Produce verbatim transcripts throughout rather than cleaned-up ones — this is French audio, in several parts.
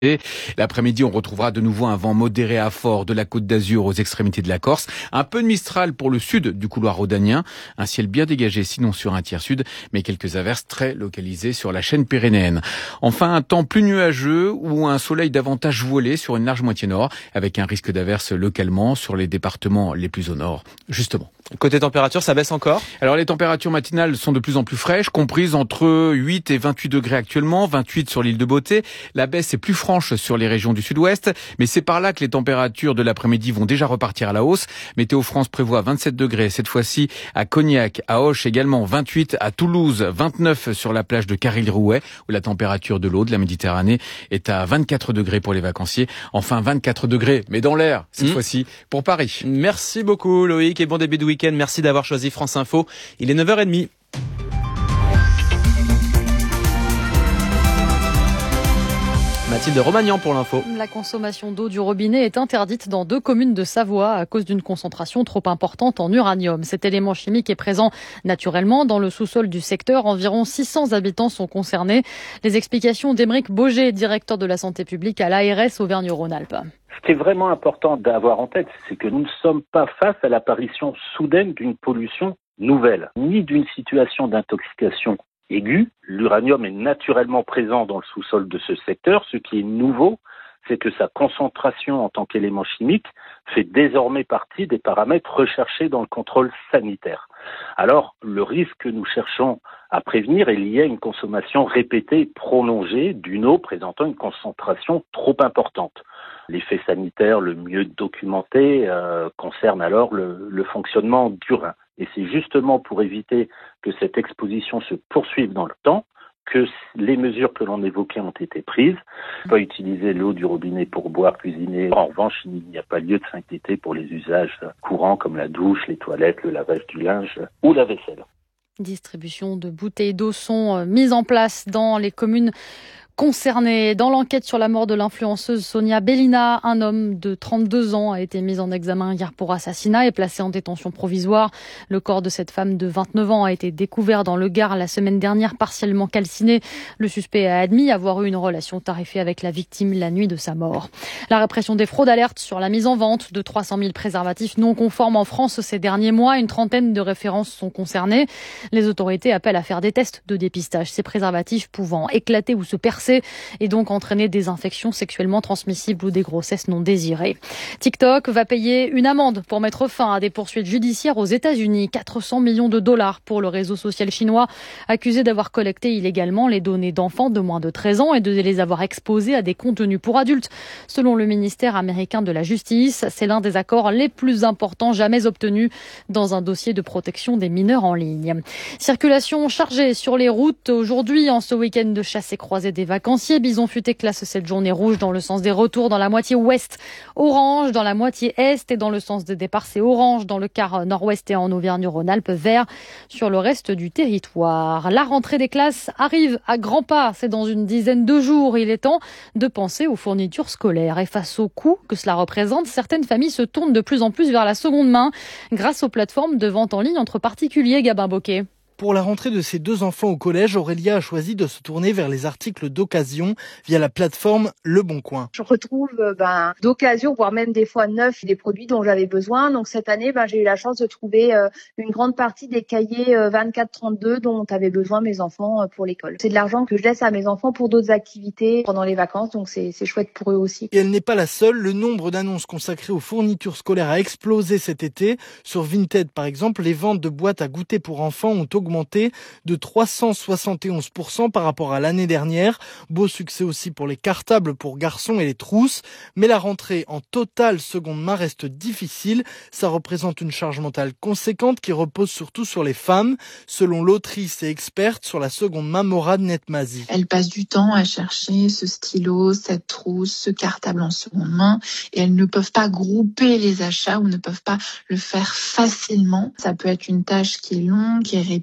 L'après-midi, on retrouvera de nouveau un vent modéré à fort de la Côte d'Azur aux extrémités de la Corse. Un peu de Mistral pour le sud du couloir rhodanien. Un ciel bien dégagé, sinon sur un tiers sud, mais quelques averses très localisées sur la chaîne pyrénéenne. Enfin, un temps plus nuageux ou un soleil davantage voilé sur une large moitié nord, avec un risque d'averses localement sur les départements les plus au nord, justement. Côté température, ça baisse encore ? Alors les températures matinales sont de plus en plus fraîches, comprises entre huit et vingt-huit degrés actuellement, vingt-huit sur l'île de Beauté. La baisse est plus franche sur les régions du sud-ouest, mais c'est par là que les températures de l'après-midi vont déjà repartir à la hausse. Météo France prévoit vingt-sept degrés cette fois-ci à Cognac, à Auch également, vingt-huit à Toulouse, vingt-neuf sur la plage de Caril-Rouet, où la température de l'eau de la Méditerranée est à vingt-quatre degrés pour les vacanciers. Enfin vingt-quatre degrés, mais dans l'air, cette mmh. fois-ci, pour Paris. Merci beaucoup Loïc et bon début de week-end. Merci d'avoir choisi France Info. Il est neuf heures trente. Mathilde Romagnan pour l'info. La consommation d'eau du robinet est interdite dans deux communes de Savoie à cause d'une concentration trop importante en uranium. Cet élément chimique est présent naturellement dans le sous-sol du secteur. Environ six cents habitants sont concernés. Les explications d'Émeric Boger, directeur de la santé publique à l'A R S Auvergne-Rhône-Alpes. Ce qui est vraiment important d'avoir en tête, c'est que nous ne sommes pas face à l'apparition soudaine d'une pollution nouvelle, ni d'une situation d'intoxication aiguë. L'uranium est naturellement présent dans le sous-sol de ce secteur. Ce qui est nouveau, c'est que sa concentration en tant qu'élément chimique fait désormais partie des paramètres recherchés dans le contrôle sanitaire. Alors, le risque que nous cherchons à prévenir est lié à une consommation répétée et prolongée d'une eau présentant une concentration trop importante. L'effet sanitaire le mieux documenté euh, concerne alors le, le fonctionnement du rein. Et c'est justement pour éviter que cette exposition se poursuive dans le temps que les mesures que l'on évoquait ont été prises. On peut utiliser l'eau du robinet pour boire, cuisiner. En revanche, il n'y a pas lieu de s'inquiéter pour les usages courants comme la douche, les toilettes, le lavage du linge ou la vaisselle. Distribution de bouteilles d'eau sont mises en place dans les communes concerné. Dans l'enquête sur la mort de l'influenceuse Sonia Bellina, un homme de trente-deux ans a été mis en examen hier pour assassinat et placé en détention provisoire. Le corps de cette femme de vingt-neuf ans a été découvert dans le Gard la semaine dernière, partiellement calciné. Le suspect a admis avoir eu une relation tarifée avec la victime la nuit de sa mort. La répression des fraudes alerte sur la mise en vente de trois cent mille préservatifs non conformes en France ces derniers mois. Une trentaine de références sont concernées. Les autorités appellent à faire des tests de dépistage. Ces préservatifs pouvant éclater ou se percer et donc entraîner des infections sexuellement transmissibles ou des grossesses non désirées. TikTok va payer une amende pour mettre fin à des poursuites judiciaires aux États-Unis. quatre cents millions de dollars pour le réseau social chinois, accusé d'avoir collecté illégalement les données d'enfants de moins de treize ans et de les avoir exposés à des contenus pour adultes. Selon le ministère américain de la Justice, c'est l'un des accords les plus importants jamais obtenus dans un dossier de protection des mineurs en ligne. Circulation chargée sur les routes aujourd'hui en ce week-end de chasse et croisée des vacanciers. Bison Futé classe cette journée rouge dans le sens des retours dans la moitié ouest, orange dans la moitié est et dans le sens des départs c'est orange dans le quart nord-ouest et en Auvergne-Rhône-Alpes, vert sur le reste du territoire. La rentrée des classes arrive à grands pas, c'est dans une dizaine de jours. Il est temps de penser aux fournitures scolaires et face au coût que cela représente, certaines familles se tournent de plus en plus vers la seconde main grâce aux plateformes de vente en ligne entre particuliers. Gabin Bocquet. Pour la rentrée de ses deux enfants au collège, Aurélia a choisi de se tourner vers les articles d'occasion via la plateforme Le Bon Coin. Je retrouve ben, d'occasion, voire même des fois neufs, des produits dont j'avais besoin. Donc cette année, ben, j'ai eu la chance de trouver euh, une grande partie des cahiers euh, vingt-quatre trente-deux dont avaient besoin mes enfants euh, pour l'école. C'est de l'argent que je laisse à mes enfants pour d'autres activités pendant les vacances, donc c'est, c'est chouette pour eux aussi. Et elle n'est pas la seule. Le nombre d'annonces consacrées aux fournitures scolaires a explosé cet été. Sur Vinted, par exemple, les ventes de boîtes à goûter pour enfants ont augmenté de trois cent soixante et onze pour cent par rapport à l'année dernière. Beau succès aussi pour les cartables pour garçons et les trousses. Mais la rentrée en totale seconde main reste difficile. Ça représente une charge mentale conséquente qui repose surtout sur les femmes. Selon l'autrice et experte sur la seconde main, Morad Netmazi. Elles passent du temps à chercher ce stylo, cette trousse, ce cartable en seconde main et elles ne peuvent pas grouper les achats ou ne peuvent pas le faire facilement. Ça peut être une tâche qui est longue, qui est répétitive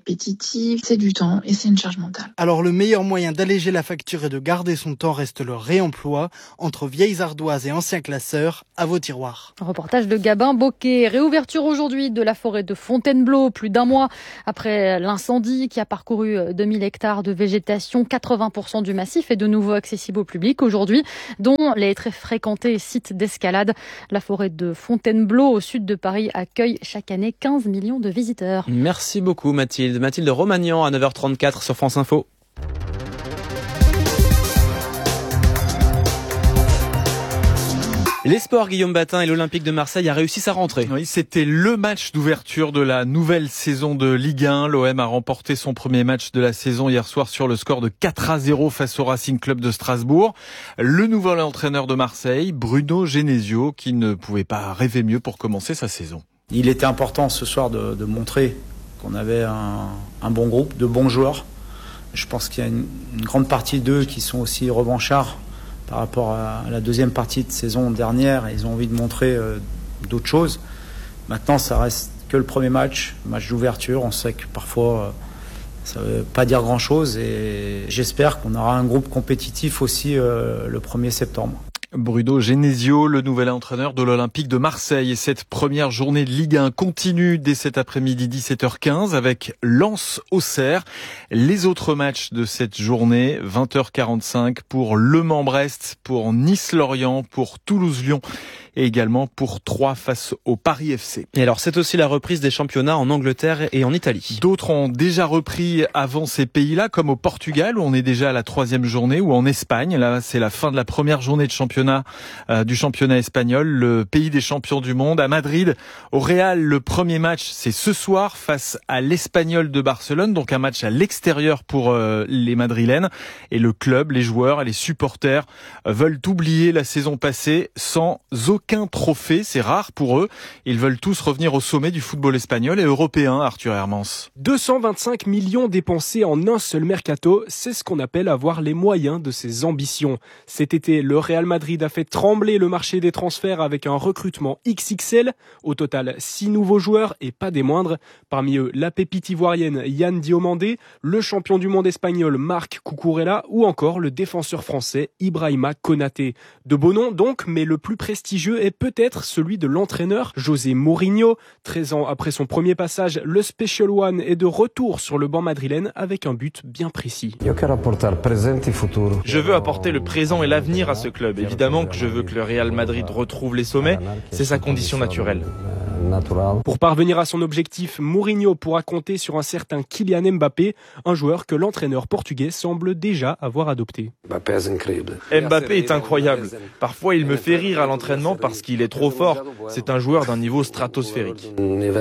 répétitive, c'est du temps et c'est une charge mentale. Alors le meilleur moyen d'alléger la facture et de garder son temps reste le réemploi. Entre vieilles ardoises et anciens classeurs, à vos tiroirs. Reportage de Gabin Bocquet. Réouverture aujourd'hui de la forêt de Fontainebleau, plus d'un mois après l'incendie qui a parcouru deux mille hectares de végétation. quatre-vingts pour cent du massif est de nouveau accessible au public aujourd'hui, dont les très fréquentés sites d'escalade. La forêt de Fontainebleau, au sud de Paris, accueille chaque année quinze millions de visiteurs. Merci beaucoup Mathilde. Mathilde Romagnan à neuf heures trente-quatre sur France Info. Les sports, Guillaume Batin et l'Olympique de Marseille a réussi sa rentrée. Oui, c'était le match d'ouverture de la nouvelle saison de Ligue un. L'O M a remporté son premier match de la saison hier soir sur le score de quatre à zéro face au Racing Club de Strasbourg. Le nouvel entraîneur de Marseille, Bruno Genesio, qui ne pouvait pas rêver mieux pour commencer sa saison. Il était important ce soir de, de montrer qu'on avait un, un bon groupe, de bons joueurs. Je pense qu'il y a une, une grande partie d'eux qui sont aussi revanchards par rapport à la deuxième partie de saison dernière. Ils ont envie de montrer euh, d'autres choses. Maintenant, ça reste que le premier match, match d'ouverture. On sait que parfois, euh, ça ne veut pas dire grand-chose. Et j'espère qu'on aura un groupe compétitif aussi euh, le premier septembre. Bruno Genesio, le nouvel entraîneur de l'Olympique de Marseille. Et cette première journée de Ligue un continue dès cet après-midi dix-sept heures quinze avec Lens-Auxerre. Les autres matchs de cette journée, vingt heures quarante-cinq pour Le Mans-Brest, pour Nice-Lorient, pour Toulouse-Lyon et également pour Troyes face au Paris F C. Et alors, c'est aussi la reprise des championnats en Angleterre et en Italie. D'autres ont déjà repris avant ces pays-là, comme au Portugal, où on est déjà à la troisième journée, ou en Espagne. Là, c'est la fin de la première journée de championnat euh, du championnat espagnol, le pays des champions du monde. À Madrid, au Real, le premier match, c'est ce soir face à l'Espagnol de Barcelone, donc un match à l'extérieur pour euh, les Madrilènes. Et le club, les joueurs et les supporters euh, veulent oublier la saison passée sans aucun Aucun trophée, c'est rare pour eux. Ils veulent tous revenir au sommet du football espagnol et européen, Arthur Hermans. deux cent vingt-cinq millions dépensés en un seul mercato, c'est ce qu'on appelle avoir les moyens de ses ambitions. Cet été, le Real Madrid a fait trembler le marché des transferts avec un recrutement X X L. Au total, six nouveaux joueurs et pas des moindres. Parmi eux, la pépite ivoirienne Yann Diomandé, le champion du monde espagnol Marc Cucurella ou encore le défenseur français Ibrahima Konaté. De beaux noms donc, mais le plus prestigieux est peut-être celui de l'entraîneur José Mourinho. treize ans après son premier passage, le Special One est de retour sur le banc madrilène avec un but bien précis. Je veux apporter le présent et l'avenir à ce club. Évidemment que je veux que le Real Madrid retrouve les sommets. C'est sa condition naturelle. Pour parvenir à son objectif, Mourinho pourra compter sur un certain Kylian Mbappé, un joueur que l'entraîneur portugais semble déjà avoir adopté. Mbappé est incroyable. Parfois, il me fait rire à l'entraînement parce qu'il est trop fort. C'est un joueur d'un niveau stratosphérique.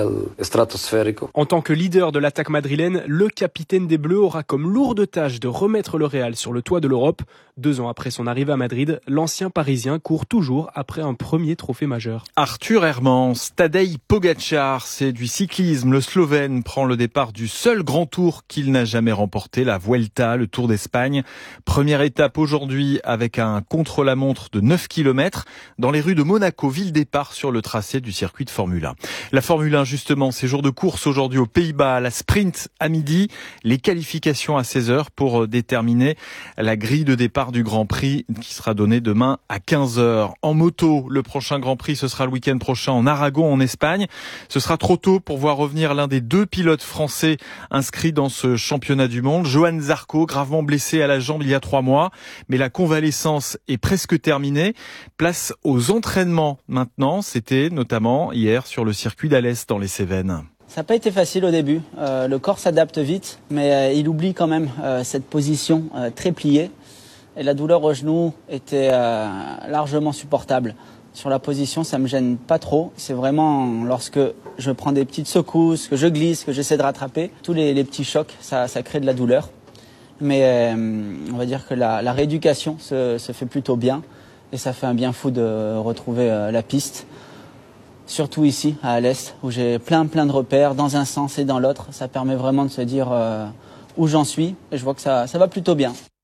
En tant que leader de l'attaque madrilène, le capitaine des Bleus aura comme lourde tâche de remettre le Real sur le toit de l'Europe. Deux ans après son arrivée à Madrid, l'ancien Parisien court toujours après un premier trophée majeur. Arthur Hermans, Tadej Pogačar, c'est du cyclisme. Le Slovène prend le départ du seul grand tour qu'il n'a jamais remporté, la Vuelta, le Tour d'Espagne. Première étape aujourd'hui avec un contre-la-montre de neuf kilomètres dans les rues de Monaco, ville départ sur le tracé du circuit de Formule un. La Formule un, justement, c'est jour de course aujourd'hui aux Pays-Bas, la sprint à midi, les qualifications à seize heures pour déterminer la grille de départ du Grand Prix qui sera donnée demain à quinze heures. En moto, le prochain Grand Prix, ce sera le week-end prochain en Aragon, en Espagne. Ce sera trop tôt pour voir revenir l'un des deux pilotes français inscrits dans ce championnat du monde. Johan Zarco, gravement blessé à la jambe il y a trois mois, mais la convalescence est presque terminée. Place aux entraînements maintenant. C'était notamment hier sur le circuit d'Alès dans les Cévennes. Ça n'a pas été facile au début. Euh, le corps s'adapte vite, mais euh, il oublie quand même euh, cette position euh, très pliée. Et la douleur au genou était euh, largement supportable. Sur la position, ça me gêne pas trop. C'est vraiment lorsque je prends des petites secousses, que je glisse, que j'essaie de rattraper, tous les, les petits chocs, ça, ça crée de la douleur. Mais euh, on va dire que la, la rééducation se, se fait plutôt bien et ça fait un bien fou de retrouver euh, la piste. Surtout ici, à Alès, où j'ai plein plein de repères dans un sens et dans l'autre. Ça permet vraiment de se dire euh, où j'en suis et je vois que ça, ça va plutôt bien.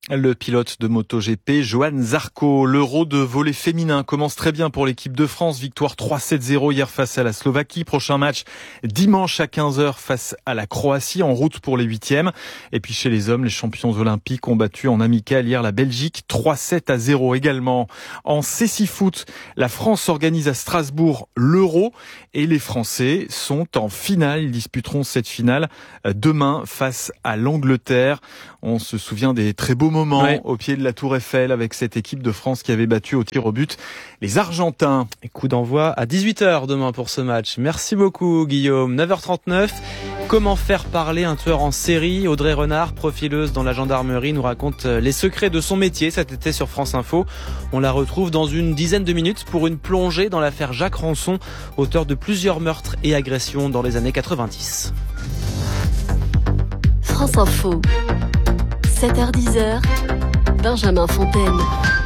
Le pilote de MotoGP, Johann Zarco. L'Euro de volley féminin commence très bien pour l'équipe de France. Victoire trois sept zéro hier face à la Slovaquie. Prochain match dimanche à quinze heures face à la Croatie, en route pour les huitièmes. Et puis chez les hommes, les champions olympiques ont battu en amical hier la Belgique trois sept à zéro également. En cécifoot, la France organise à Strasbourg l'Euro et les Français sont en finale. Ils disputeront cette finale demain face à l'Angleterre. On se souvient des très beaux moment ouais. au pied de la Tour Eiffel avec cette équipe de France qui avait battu au tir au but les Argentins. Et coup d'envoi à dix-huit heures demain pour ce match. Merci beaucoup Guillaume. neuf heures trente-neuf. Comment faire parler un tueur en série? Audrey Renard, profileuse dans la gendarmerie, nous raconte les secrets de son métier cet été sur France Info. On la retrouve dans une dizaine de minutes pour une plongée dans l'affaire Jacques Rançon, auteur de plusieurs meurtres et agressions dans les années quatre-vingt-dix. France Info. sept heures dix, Benjamin Fontaine.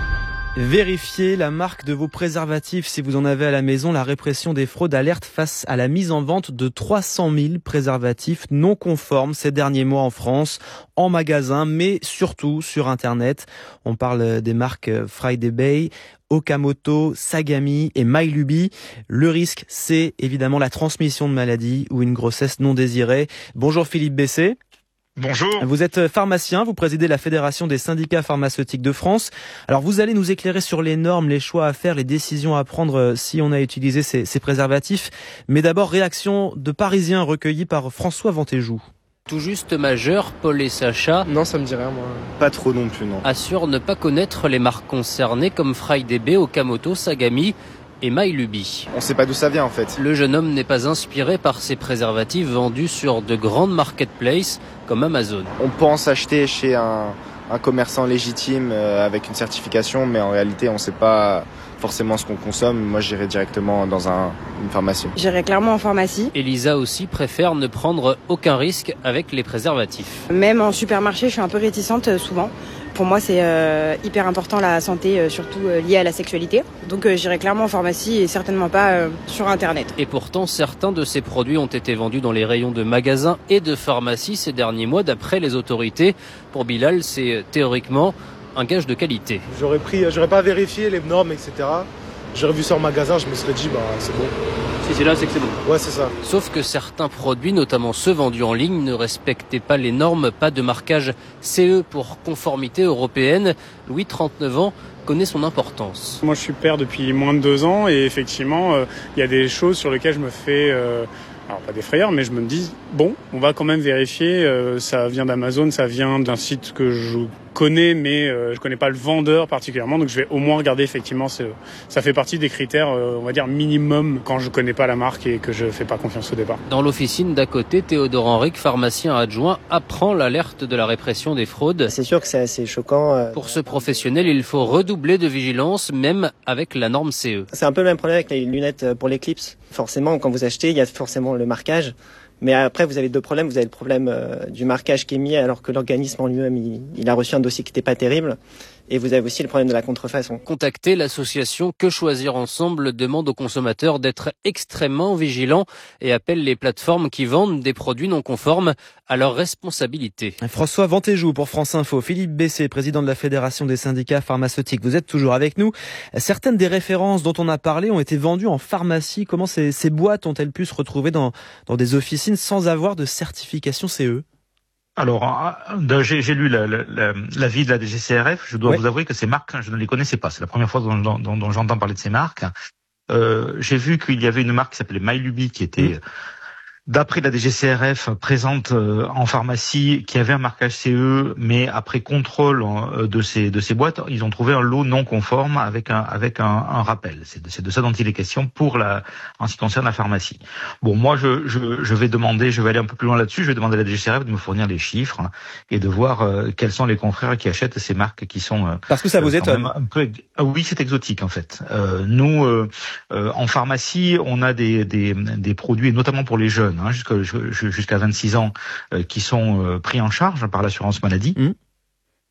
Vérifiez la marque de vos préservatifs si vous en avez à la maison. La répression des fraudes alerte face à la mise en vente de trois cent mille préservatifs non conformes ces derniers mois en France, en magasin, mais surtout sur Internet. On parle des marques Friday Bay, Okamoto, Sagami et Mylubi. Le risque, c'est évidemment la transmission de maladies ou une grossesse non désirée. Bonjour Philippe Bessé. Bonjour. Vous êtes pharmacien, vous présidez la Fédération des syndicats pharmaceutiques de France. Alors vous allez nous éclairer sur les normes, les choix à faire, les décisions à prendre si on a utilisé ces, ces préservatifs. Mais d'abord, réaction de Parisiens recueillis par François Ventéjou. Tout juste majeur, Paul et Sacha... Non, ça me dit rien, moi. Pas trop non plus, non. ...assurent ne pas connaître les marques concernées comme Friday Bay, Okamoto, Sagami et Mylubi. On sait pas d'où ça vient en fait. Le jeune homme n'est pas inspiré par ces préservatifs vendus sur de grandes marketplaces comme Amazon. On pense acheter chez un, un commerçant légitime euh, avec une certification, mais en réalité on sait pas forcément ce qu'on consomme. Moi j'irai directement dans un, une pharmacie. J'irai clairement en pharmacie. Elisa aussi préfère ne prendre aucun risque avec les préservatifs. Même en supermarché, je suis un peu réticente euh, souvent. Pour moi, c'est euh, hyper important la santé, euh, surtout euh, liée à la sexualité. Donc euh, j'irai clairement en pharmacie et certainement pas euh, sur Internet. Et pourtant, certains de ces produits ont été vendus dans les rayons de magasins et de pharmacies ces derniers mois, d'après les autorités. Pour Bilal, c'est théoriquement un gage de qualité. J'aurais pris, j'aurais pas vérifié les normes, et cetera. J'aurais vu ça en magasin, je me serais dit, bah c'est bon. Si c'est là, c'est que c'est bon. Ouais, c'est ça. Sauf que certains produits, notamment ceux vendus en ligne, ne respectaient pas les normes, pas de marquage C E pour conformité européenne. Louis, trente-neuf ans, connaît son importance. Moi, je suis père depuis moins de deux ans et effectivement, il euh, y a des choses sur lesquelles je me fais... Euh, alors pas des frayeurs, mais je me dis, bon, on va quand même vérifier, euh, ça vient d'Amazon, ça vient d'un site que je connais, mais euh, je connais pas le vendeur particulièrement, donc je vais au moins regarder effectivement, ça fait partie des critères, euh, on va dire minimum, quand je connais pas la marque et que je fais pas confiance au départ. Dans l'officine d'à côté, Théodore Henrique, pharmacien adjoint, apprend l'alerte de la répression des fraudes. C'est sûr que c'est assez choquant. Euh... Pour ce professionnel, il faut redoubler de vigilance, même avec la norme C E. C'est un peu le même problème avec les lunettes pour l'éclipse. Forcément, quand vous achetez, il y a forcément le marquage. Mais après, vous avez deux problèmes. Vous avez le problème euh, du marquage qui est mis alors que l'organisme en lui-même, il, il a reçu un dossier qui n'était pas terrible. Et vous avez aussi le problème de la contrefaçon. Contactez l'association Que Choisir Ensemble demande aux consommateurs d'être extrêmement vigilants et appelle les plateformes qui vendent des produits non conformes à leur responsabilité. François Ventéjou pour France Info. Philippe Bessé, président de la Fédération des syndicats pharmaceutiques. Vous êtes toujours avec nous. Certaines des références dont on a parlé ont été vendues en pharmacie. Comment ces, ces boîtes ont-elles pu se retrouver dans, dans des officines sans avoir de certification C E ? Alors, j'ai, j'ai lu l'avis la, la, la de la D G C R F. Je dois ouais. vous avouer que ces marques, je ne les connaissais pas. C'est la première fois dont, dont, dont j'entends parler de ces marques. Euh, j'ai vu qu'il y avait une marque qui s'appelait Mylubi qui était... Mmh. D'après la D G C R F, présente en pharmacie, qui avait un marquage C E, mais après contrôle de ces de ces boîtes, ils ont trouvé un lot non conforme avec un avec un, un rappel. C'est de, c'est de ça dont il est question pour la en ce qui concerne la pharmacie. Bon, moi je je je vais demander, je vais aller un peu plus loin là-dessus. Je vais demander à la D G C R F de me fournir les chiffres et de voir euh, quels sont les confrères qui achètent ces marques qui sont. Euh, Parce que ça vous étonne. Un peu, ah oui, c'est exotique en fait. Euh, nous, euh, euh, en pharmacie, on a des des des produits, notamment pour les jeunes. Hein, jusqu'à, jusqu'à vingt-six ans, euh, qui sont euh, pris en charge par l'assurance maladie. Mmh.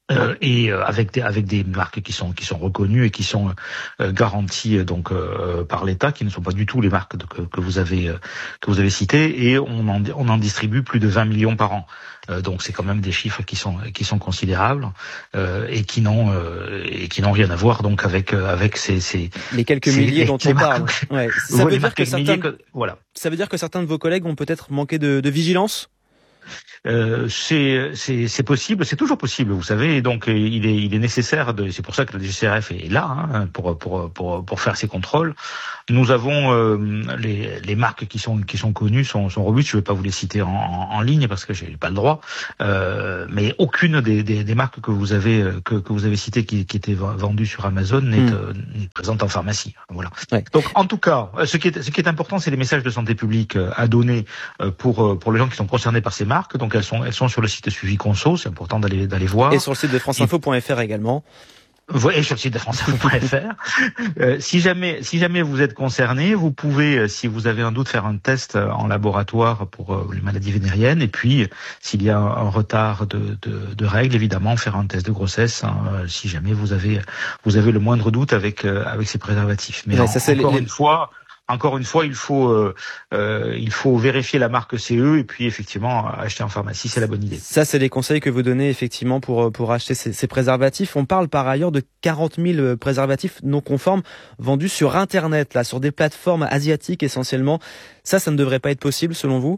Euh, et euh, avec des avec des marques qui sont qui sont reconnues et qui sont euh, garanties donc euh, par l'État, qui ne sont pas du tout les marques de, que, que vous avez euh, que vous avez citées, et on en on en distribue plus de vingt millions par an. Euh, donc c'est quand même des chiffres qui sont qui sont considérables euh, et qui n'ont euh, et qui n'ont rien à voir donc avec euh, avec ces, ces les quelques ces, milliers les, dont on parle. Ouais. Ça veut dire que certains que, voilà. Ça veut dire que certains de vos collègues ont peut-être manqué de, de vigilance. Euh, c'est, c'est, c'est possible, c'est toujours possible, vous savez. Donc, il est, il est nécessaire de. C'est pour ça que la D G C R F est là hein, pour, pour, pour, pour faire ces contrôles. Nous avons euh, les, les marques qui sont, qui sont connues, sont, sont robustes. Je ne vais pas vous les citer en, en, en ligne parce que j'ai pas le droit. Euh, mais aucune des, des, des marques que vous avez, que, que vous avez citées qui, qui étaient vendues sur Amazon n'est, mmh. euh, n'est présente en pharmacie. Voilà. Ouais. Donc, en tout cas, ce qui est, ce qui est important, c'est les messages de santé publique à donner pour, pour les gens qui sont concernés par ces marques. Donc, elles sont, elles sont sur le site Suivi Conso, c'est important d'aller, d'aller voir. Et sur le site de france info point f r également. Et sur le site de france info point f r. euh, si jamais, si jamais vous êtes concerné, vous pouvez, si vous avez un doute, faire un test en laboratoire pour euh, les maladies vénériennes. Et puis, s'il y a un retard de, de, de règles, évidemment, faire un test de grossesse, hein, si jamais vous avez, vous avez le moindre doute avec, euh, avec ces préservatifs. Mais ouais, en, ça, c'est encore les... une fois, Encore une fois, il faut euh, euh, il faut vérifier la marque C E et puis effectivement acheter en pharmacie, c'est la bonne idée. Ça, c'est les conseils que vous donnez effectivement pour pour acheter ces, ces préservatifs. On parle par ailleurs de quarante mille préservatifs non conformes vendus sur Internet, là, sur des plateformes asiatiques essentiellement. Ça, ça ne devrait pas être possible selon vous ?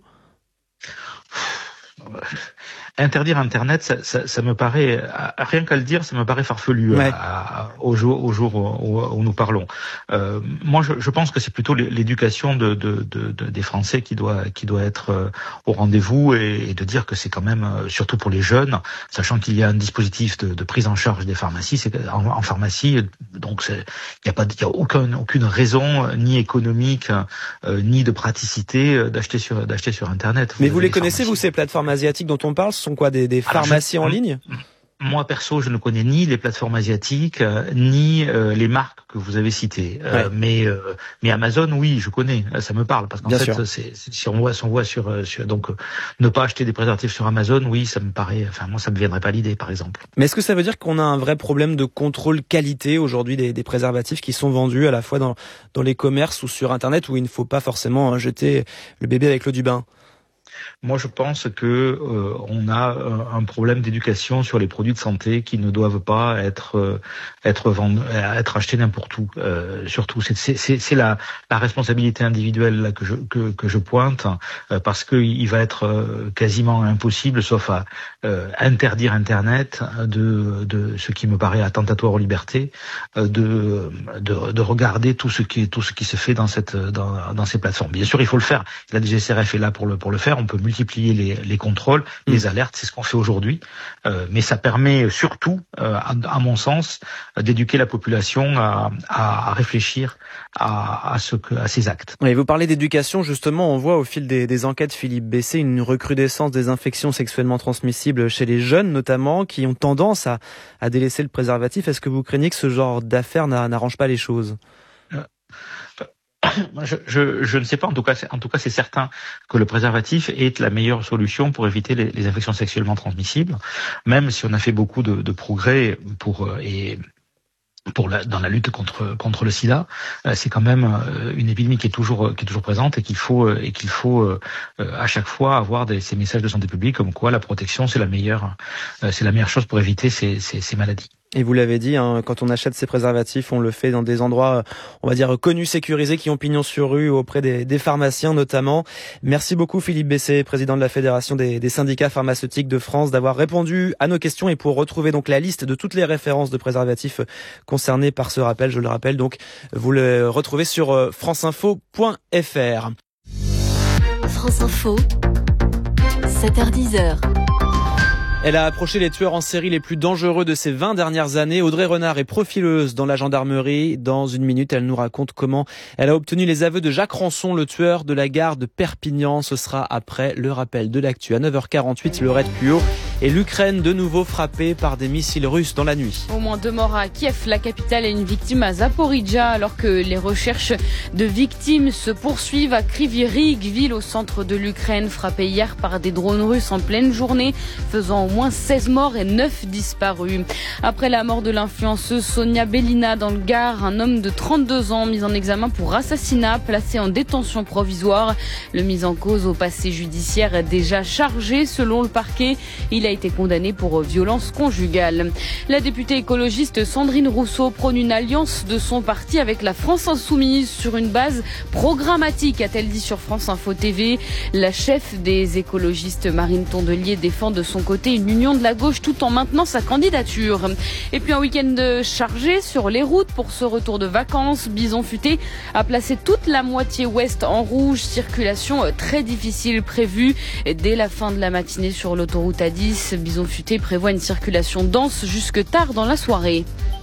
Interdire Internet, ça, ça, ça me paraît, rien qu'à le dire, ça me paraît farfelu ouais. à, à, au jour, au jour où, où nous parlons. Euh, moi, je, je pense que c'est plutôt l'éducation de, de, de, de, des Français qui doit, qui doit être euh, au rendez-vous et, et de dire que c'est quand même, euh, surtout pour les jeunes, sachant qu'il y a un dispositif de, de prise en charge des pharmacies, c'est en, en pharmacie, donc il n'y a pas, il y a aucun, aucune raison ni économique euh, ni de praticité d'acheter sur, d'acheter sur Internet. Mais vous, vous les connaissez, vous, ces plateformes asiatiques dont on parle? Ce sont quoi, des, des pharmacies Alors, je, en ligne? Moi, perso, je ne connais ni les plateformes asiatiques, euh, ni euh, les marques que vous avez citées. Euh, ouais. Mais euh, mais Amazon, oui, je connais. Ça me parle parce qu'en Bien fait, c'est, c'est, si on voit, si on voit sur, sur donc euh, ne pas acheter des préservatifs sur Amazon, oui, ça me paraît. Enfin, moi, ça me viendrait pas l'idée, par exemple. Mais est-ce que ça veut dire qu'on a un vrai problème de contrôle qualité aujourd'hui des, des préservatifs qui sont vendus à la fois dans dans les commerces ou sur Internet, où il ne faut pas forcément jeter le bébé avec l'eau du bain? Moi, je pense que euh, on a un problème d'éducation sur les produits de santé qui ne doivent pas être euh, être vendus, être achetés n'importe où. Euh, surtout, c'est c'est c'est la la responsabilité individuelle là que je que que je pointe euh, parce que il va être euh, quasiment impossible, sauf à euh, interdire Internet, de de ce qui me paraît attentatoire aux libertés, euh, de, de de regarder tout ce qui tout ce qui se fait dans cette dans dans ces plateformes. Bien sûr, il faut le faire. La D G C R F est là pour le pour le faire. On peut multiplier les, les contrôles, mmh. les alertes, c'est ce qu'on fait aujourd'hui. Euh, mais ça permet surtout, euh, à, à mon sens, d'éduquer la population à, à, à réfléchir à, à, ce que, à ces actes. Oui, vous parlez d'éducation, justement, on voit au fil des, des enquêtes, Philippe Bessé, une recrudescence des infections sexuellement transmissibles chez les jeunes, notamment, qui ont tendance à, à délaisser le préservatif. Est-ce que vous craignez que ce genre d'affaires n'arrange pas les choses ? euh, Je, je, je ne sais pas. En tout cas, c'est, en tout cas, c'est certain que le préservatif est la meilleure solution pour éviter les, les infections sexuellement transmissibles. Même si on a fait beaucoup de, de progrès pour et pour la, dans la lutte contre contre le SIDA, c'est quand même une épidémie qui est toujours qui est toujours présente et qu'il faut et qu'il faut à chaque fois avoir des, ces messages de santé publique comme quoi la protection c'est la meilleure c'est la meilleure chose pour éviter ces ces, ces maladies. Et vous l'avez dit, hein, quand on achète ces préservatifs, on le fait dans des endroits, on va dire, connus, sécurisés, qui ont pignon sur rue, auprès des, des pharmaciens notamment. Merci beaucoup Philippe Bessé, président de la Fédération des, des syndicats pharmaceutiques de France, d'avoir répondu à nos questions. Et pour retrouver donc la liste de toutes les références de préservatifs concernés par ce rappel, je le rappelle, donc vous le retrouvez sur franceinfo point f r. France Info, sept heures dix. Elle a approché les tueurs en série les plus dangereux de ces vingt dernières années. Audrey Renard est profileuse dans la gendarmerie. Dans une minute, elle nous raconte comment elle a obtenu les aveux de Jacques Rançon, le tueur de la gare de Perpignan. Ce sera après le rappel de l'actu. À neuf heures quarante-huit, le raid plus haut. Et l'Ukraine de nouveau frappée par des missiles russes dans la nuit. Au moins deux morts à Kiev, la capitale, et une victime à Zaporijjia, alors que les recherches de victimes se poursuivent à Kryvyi Rih, ville au centre de l'Ukraine, frappée hier par des drones russes en pleine journée, faisant au moins seize morts et neuf disparus. Après la mort de l'influenceuse Sonia Belina dans le Gard, un homme de trente-deux ans mis en examen pour assassinat, placé en détention provisoire. Le mis en cause au passé judiciaire est déjà chargé selon le parquet. Il a été condamné pour violence conjugale. La députée écologiste Sandrine Rousseau prône une alliance de son parti avec la France Insoumise sur une base programmatique, a-t-elle dit sur France Info T V. La chef des écologistes Marine Tondelier défend de son côté une union de la gauche tout en maintenant sa candidature. Et puis un week-end chargé sur les routes pour ce retour de vacances. Bison Futé a placé toute la moitié ouest en rouge. Circulation très difficile prévue dès la fin de la matinée sur l'autoroute A dix. Bison Futé prévoit une circulation dense jusque tard dans la soirée.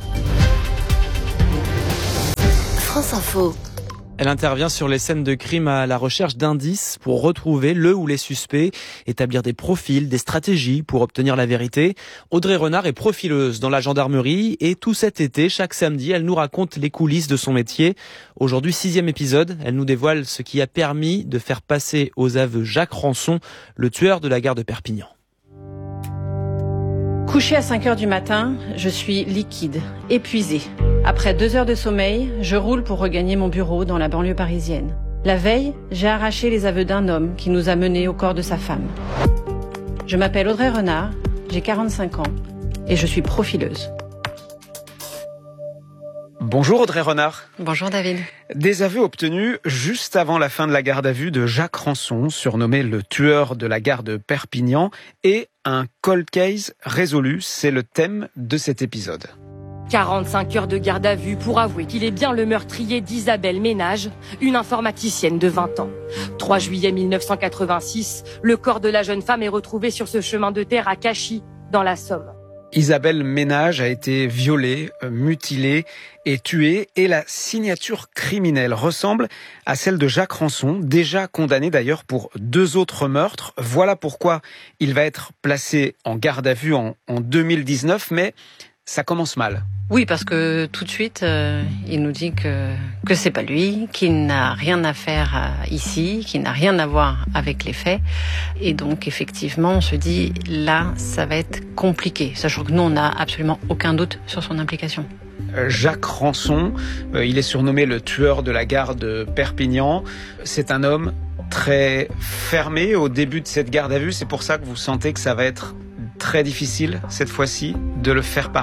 France Info. Elle intervient sur les scènes de crime à la recherche d'indices pour retrouver le ou les suspects, établir des profils, des stratégies pour obtenir la vérité. Audrey Renard est profileuse dans la gendarmerie et tout cet été, chaque samedi, elle nous raconte les coulisses de son métier. Aujourd'hui, sixième épisode, elle nous dévoile ce qui a permis de faire passer aux aveux Jacques Rançon, le tueur de la gare de Perpignan. Couché à cinq heures du matin, je suis liquide, épuisée. Après deux heures de sommeil, je roule pour regagner mon bureau dans la banlieue parisienne. La veille, j'ai arraché les aveux d'un homme qui nous a menés au corps de sa femme. Je m'appelle Audrey Renard, j'ai quarante-cinq ans et je suis profileuse. Bonjour Audrey Renard. Bonjour David. Des aveux obtenus juste avant la fin de la garde à vue de Jacques Rançon, surnommé le tueur de la gare de Perpignan, et un cold case résolu, c'est le thème de cet épisode. quarante-cinq heures de garde à vue pour avouer qu'il est bien le meurtrier d'Isabelle Ménage, une informaticienne de vingt ans. trois juillet mille neuf cent quatre-vingt-six, le corps de la jeune femme est retrouvé sur ce chemin de terre à Cachy, dans la Somme. Isabelle Ménage a été violée, mutilée et tuée, et la signature criminelle ressemble à celle de Jacques Rançon, déjà condamné d'ailleurs pour deux autres meurtres. Voilà pourquoi il va être placé en garde à vue en, en deux mille dix-neuf, mais ça commence mal. Oui, parce que tout de suite, euh, il nous dit que que c'est pas lui, qu'il n'a rien à faire euh, ici, qu'il n'a rien à voir avec les faits. Et donc, effectivement, on se dit, là, ça va être compliqué. Sachant que nous, on n'a absolument aucun doute sur son implication. Jacques Rançon, euh, il est surnommé le tueur de la gare de Perpignan. C'est un homme très fermé au début de cette garde à vue. C'est pour ça que vous sentez que ça va être très difficile, cette fois-ci, de le faire parler ?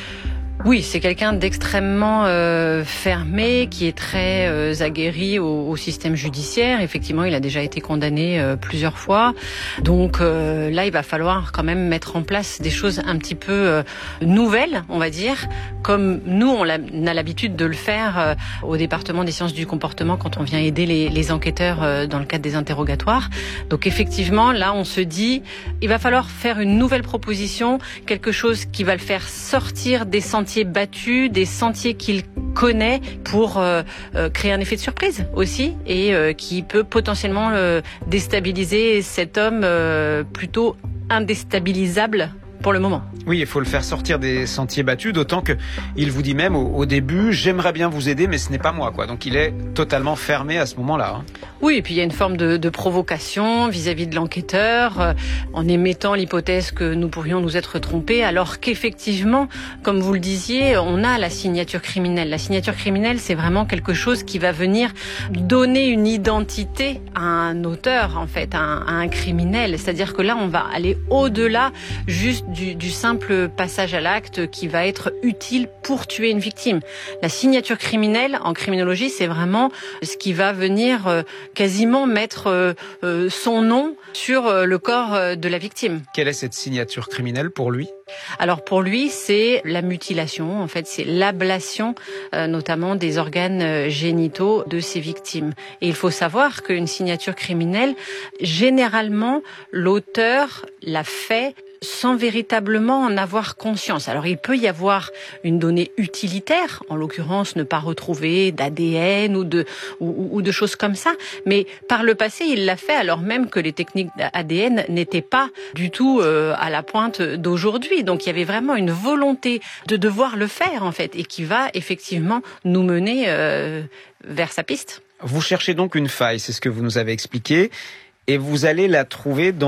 Oui, c'est quelqu'un d'extrêmement euh, fermé, qui est très euh, aguerri au, au système judiciaire. Effectivement, il a déjà été condamné euh, plusieurs fois. Donc euh, là, il va falloir quand même mettre en place des choses un petit peu euh, nouvelles, on va dire, comme nous, on a, on a l'habitude de le faire euh, au département des sciences du comportement quand on vient aider les, les enquêteurs euh, dans le cadre des interrogatoires. Donc effectivement, là, on se dit, il va falloir faire une nouvelle proposition, quelque chose qui va le faire sortir des sentiers battus, des sentiers qu'il connaît pour euh, euh, créer un effet de surprise aussi et euh, qui peut potentiellement euh, déstabiliser cet homme euh, plutôt indéstabilisable pour le moment. Oui, il faut le faire sortir des sentiers battus, d'autant que il vous dit même au, au début, j'aimerais bien vous aider, mais ce n'est pas moi, quoi. Donc il est totalement fermé à ce moment-là. Hein. Oui, et puis il y a une forme de, de provocation vis-à-vis de l'enquêteur, euh, en émettant l'hypothèse que nous pourrions nous être trompés, alors qu'effectivement, comme vous le disiez, on a la signature criminelle. La signature criminelle, c'est vraiment quelque chose qui va venir donner une identité à un auteur, en fait, à un, à un criminel. C'est-à-dire que là, on va aller au-delà juste Du, du simple passage à l'acte qui va être utile pour tuer une victime. La signature criminelle, en criminologie, c'est vraiment ce qui va venir euh, quasiment mettre euh, euh, son nom sur euh, le corps euh, de la victime. Quelle est cette signature criminelle pour lui ? Alors pour lui, c'est la mutilation, en fait, c'est l'ablation euh, notamment des organes euh, génitaux de ses victimes. Et il faut savoir qu'une signature criminelle, généralement, l'auteur l'a fait sans véritablement en avoir conscience. Alors il peut y avoir une donnée utilitaire, en l'occurrence ne pas retrouver d'A D N ou de ou, ou de choses comme ça, mais par le passé il l'a fait alors même que les techniques A D N n'étaient pas du tout euh, à la pointe d'aujourd'hui. Donc il y avait vraiment une volonté de devoir le faire en fait et qui va effectivement nous mener euh, vers sa piste. Vous cherchez donc une faille, c'est ce que vous nous avez expliqué, et vous allez la trouver dans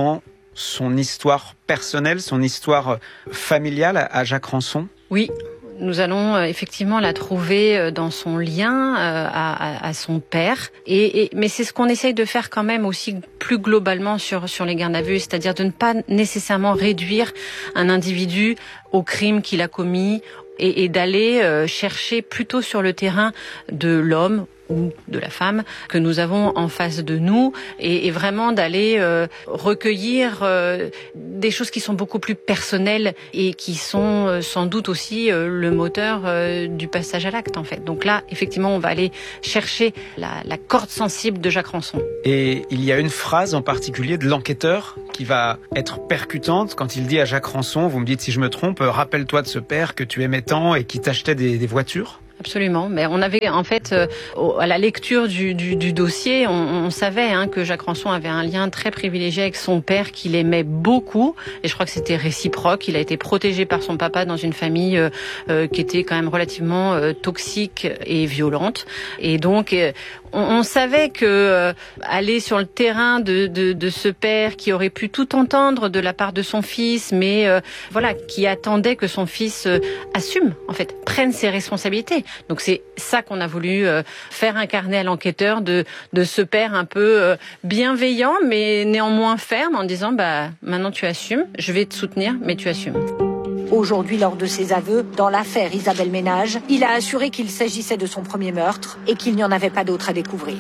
son histoire personnelle, son histoire familiale à Jacques Ranson ? Oui. Nous allons euh, effectivement la trouver dans son lien euh, à, à son père. Et, et, mais c'est ce qu'on essaye de faire quand même aussi plus globalement sur, sur les gardes à vue, c'est-à-dire de ne pas nécessairement réduire un individu au crime qu'il a commis et, et d'aller euh, chercher plutôt sur le terrain de l'homme ou de la femme que nous avons en face de nous et, et vraiment d'aller euh, recueillir euh, des choses qui sont beaucoup plus personnelles et qui sont euh, sans doute aussi euh, le moteur euh, du passage à l'acte en fait. Donc là, effectivement, on va aller chercher la, la corde sensible de Jacques Ranson. Et il y a une phrase en particulier de l'enquêteur qui va être percutante quand il dit à Jacques Ranson, vous me dites si je me trompe, rappelle-toi de ce père que tu aimais tant et qui t'achetait des, des voitures. Absolument. Mais on avait en fait, euh, à la lecture du, du, du dossier, on, on savait hein, que Jacques Ranson avait un lien très privilégié avec son père, qu'il aimait beaucoup. Et je crois que c'était réciproque. Il a été protégé par son papa dans une famille euh, euh, qui était quand même relativement euh, toxique et violente. Et donc, euh, on, on savait que euh, aller sur le terrain de, de, de ce père qui aurait pu tout entendre de la part de son fils, mais euh, voilà, qui attendait que son fils euh, assume, en fait, prenne ses responsabilités. Donc c'est ça qu'on a voulu euh, faire incarner à l'enquêteur de de ce père un peu euh, bienveillant mais néanmoins ferme en disant bah maintenant tu assumes, je vais te soutenir mais tu assumes. Aujourd'hui, lors de ses aveux dans l'affaire Isabelle Ménage, il a assuré qu'il s'agissait de son premier meurtre et qu'il n'y en avait pas d'autre à découvrir.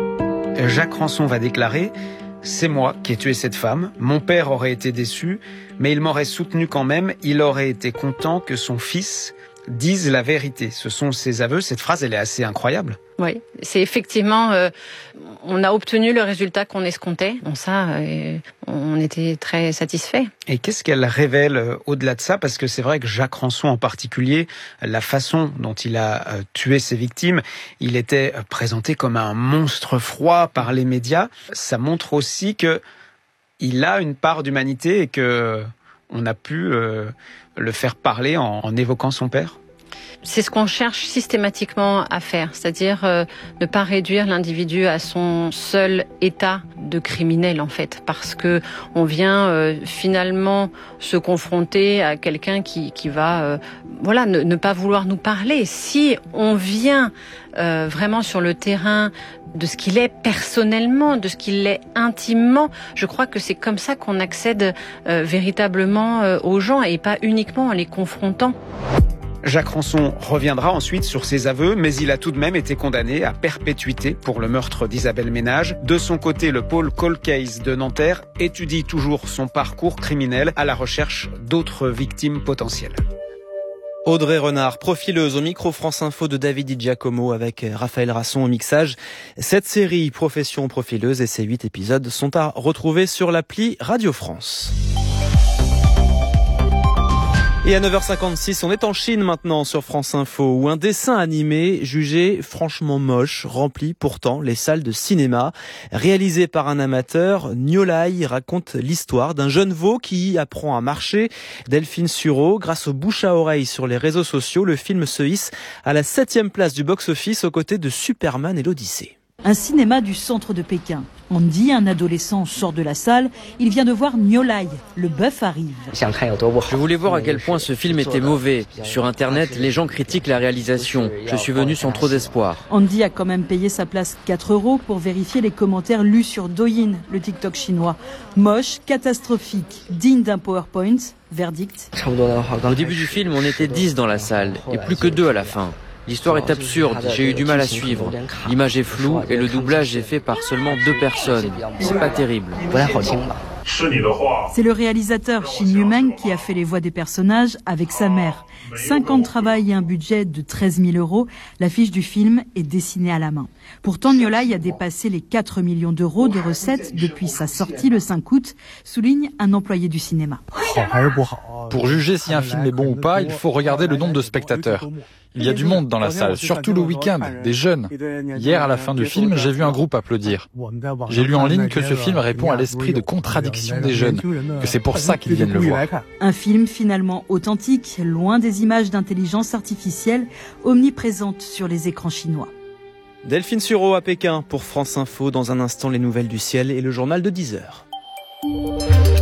Jacques Ranson va déclarer « C'est moi qui ai tué cette femme, mon père aurait été déçu, mais il m'aurait soutenu quand même, il aurait été content que son fils dise la vérité ». Ce sont ses aveux, cette phrase elle est assez incroyable. Oui, c'est effectivement, euh, on a obtenu le résultat qu'on escomptait. Bon ça, euh, on était très satisfaits. Et qu'est-ce qu'elle révèle euh, au-delà de ça ? Parce que c'est vrai que Jacques Ranson en particulier, la façon dont il a euh, tué ses victimes, il était euh, présenté comme un monstre froid par les médias. Ça montre aussi que il a une part d'humanité et que on a pu euh, le faire parler en, en évoquant son père. C'est ce qu'on cherche systématiquement à faire, c'est-à-dire euh, ne pas réduire l'individu à son seul état de criminel en fait, parce que on vient euh, finalement se confronter à quelqu'un qui qui va euh, voilà ne, ne pas vouloir nous parler. Si on vient euh, vraiment sur le terrain de ce qu'il est personnellement, de ce qu'il est intimement, je crois que c'est comme ça qu'on accède euh, véritablement euh, aux gens et pas uniquement en les confrontant. Jacques Ranson reviendra ensuite sur ses aveux, mais il a tout de même été condamné à perpétuité pour le meurtre d'Isabelle Ménage. De son côté, le pôle Cold Case de Nanterre étudie toujours son parcours criminel à la recherche d'autres victimes potentielles. Audrey Renard, profileuse au micro France Info de David Di Giacomo avec Raphaël Rasson au mixage. Cette série Profession profileuse et ses huit épisodes sont à retrouver sur l'appli Radio France. Et à neuf heures cinquante-six, on est en Chine maintenant sur France Info, où un dessin animé jugé franchement moche remplit pourtant les salles de cinéma. Réalisé par un amateur, Niolai raconte l'histoire d'un jeune veau qui apprend à marcher. Delphine Sureau, grâce au bouche à oreille sur les réseaux sociaux, le film se hisse à la septième place du box-office aux côtés de Superman et l'Odyssée. Un cinéma du centre de Pékin. Andy, un adolescent, sort de la salle. Il vient de voir Niolai. Le bœuf arrive. Je voulais voir à quel point ce film était mauvais. Sur Internet, les gens critiquent la réalisation. Je suis venu sans trop d'espoir. Andy a quand même payé sa place quatre euros pour vérifier les commentaires lus sur Douyin, le TikTok chinois. Moche, catastrophique, digne d'un PowerPoint. Verdict. Au début du film, on était dix dans la salle, et plus que deux à la fin. L'histoire est absurde, j'ai eu du mal à suivre. L'image est floue et le doublage est fait par seulement deux personnes. C'est pas terrible. C'est le réalisateur Shin Yu-meng qui a fait les voix des personnages avec sa mère. Cinq ans de travail et un budget de treize mille euros. L'affiche du film est dessinée à la main. Pourtant, Niolai a dépassé les quatre millions d'euros de recettes depuis sa sortie le cinq août, souligne un employé du cinéma. Pour juger si un film est bon ou pas, il faut regarder le nombre de spectateurs. Il y a du monde dans la salle, surtout le week-end, des jeunes. Hier, à la fin du film, j'ai vu un groupe applaudir. J'ai lu en ligne que ce film répond à l'esprit de contradiction des jeunes, que c'est pour ça qu'ils viennent le voir. Un film finalement authentique, loin des images d'intelligence artificielle omniprésentes sur les écrans chinois. Delphine Sureau à Pékin pour France Info. Dans un instant, les nouvelles du ciel et le journal de dix heures.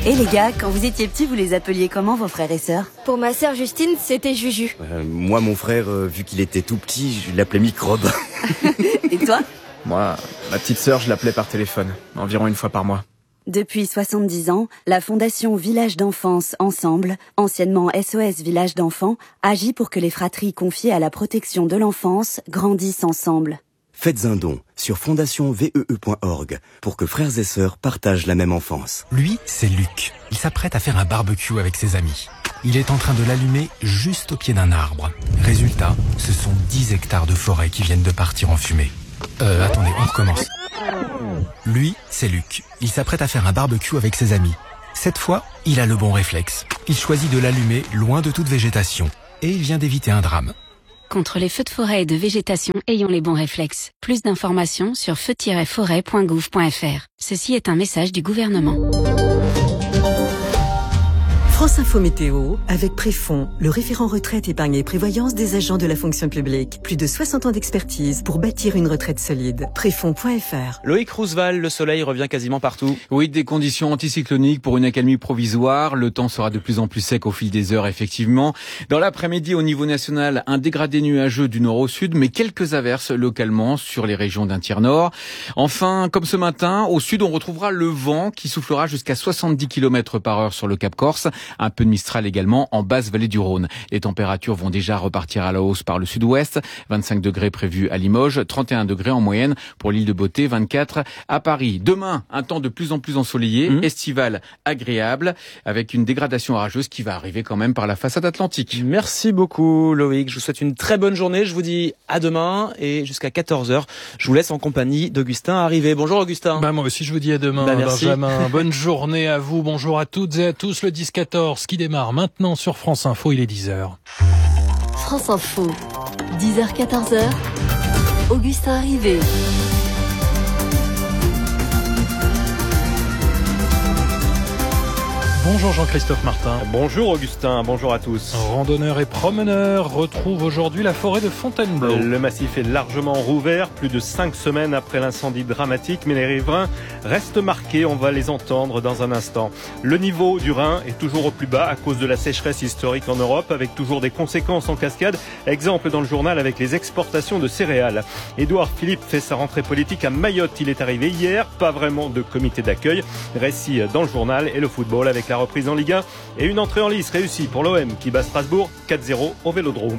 Et les gars, quand vous étiez petits, vous les appeliez comment vos frères et sœurs? Pour ma sœur Justine, c'était Juju. Euh, moi, mon frère, euh, vu qu'il était tout petit, je l'appelais Microbe. Et toi? Moi, ma petite sœur, je l'appelais par téléphone, environ une fois par mois. Depuis soixante-dix ans, la Fondation Village d'Enfance Ensemble, anciennement S O S Village d'Enfants, agit pour que les fratries confiées à la protection de l'enfance grandissent ensemble. Faites un don sur fondation vee point org pour que frères et sœurs partagent la même enfance. Lui, c'est Luc. Il s'apprête à faire un barbecue avec ses amis. Il est en train de l'allumer juste au pied d'un arbre. Résultat, ce sont dix hectares de forêt qui viennent de partir en fumée. Euh, attendez, on recommence. Lui, c'est Luc. Il s'apprête à faire un barbecue avec ses amis. Cette fois, il a le bon réflexe. Il choisit de l'allumer loin de toute végétation. Et il vient d'éviter un drame. Contre les feux de forêt et de végétation, ayons les bons réflexes. Plus d'informations sur feu tiret forêt point gouv point fr. Ceci est un message du gouvernement. France Info Météo, avec Préfond, le référent retraite, épargne et prévoyance des agents de la fonction publique. Plus de soixante ans d'expertise pour bâtir une retraite solide. Préfond point fr. Loïc Roosevelt, le soleil revient quasiment partout. Oui, des conditions anticycloniques pour une accalmie provisoire. Le temps sera de plus en plus sec au fil des heures, effectivement. Dans l'après-midi, au niveau national, un dégradé nuageux du nord au sud, mais quelques averses localement sur les régions d'un tiers nord. Enfin, comme ce matin, au sud, on retrouvera le vent qui soufflera jusqu'à soixante-dix kilomètres par heure sur le Cap Corse. Un peu de Mistral également en basse vallée du Rhône. Les températures vont déjà repartir à la hausse par le sud-ouest. vingt-cinq degrés prévus à Limoges, trente et un degrés en moyenne pour l'île de Beauté, vingt-quatre à Paris. Demain, un temps de plus en plus ensoleillé, mmh. estival, agréable, avec une dégradation orageuse qui va arriver quand même par la façade atlantique. Merci beaucoup Loïc. Je vous souhaite une très bonne journée. Je vous dis à demain et jusqu'à quatorze heures. Je vous laisse en compagnie d'Augustin Arrivé. Bonjour Augustin. Bah, moi aussi je vous dis à demain. Bah, merci. Benjamin. Bonne journée à vous. Bonjour à toutes et à tous. Le dix quatorze qui démarre maintenant sur France Info, il est dix heures. France Info, dix heures quatorze heures, Augustin Arrivé. Bonjour Jean-Christophe Martin. Bonjour Augustin, bonjour à tous. Randonneurs et promeneurs retrouvent aujourd'hui la forêt de Fontainebleau. Le massif est largement rouvert, plus de cinq semaines après l'incendie dramatique, mais les riverains restent marqués, on va les entendre dans un instant. Le niveau du Rhin est toujours au plus bas à cause de la sécheresse historique en Europe, avec toujours des conséquences en cascade. Exemple dans le journal avec les exportations de céréales. Édouard Philippe fait sa rentrée politique à Mayotte, il est arrivé hier, pas vraiment de comité d'accueil. Récit dans le journal et le football avec la reprise en Ligue un et une entrée en lice réussie pour l'O M qui bat Strasbourg quatre zéro au Vélodrome.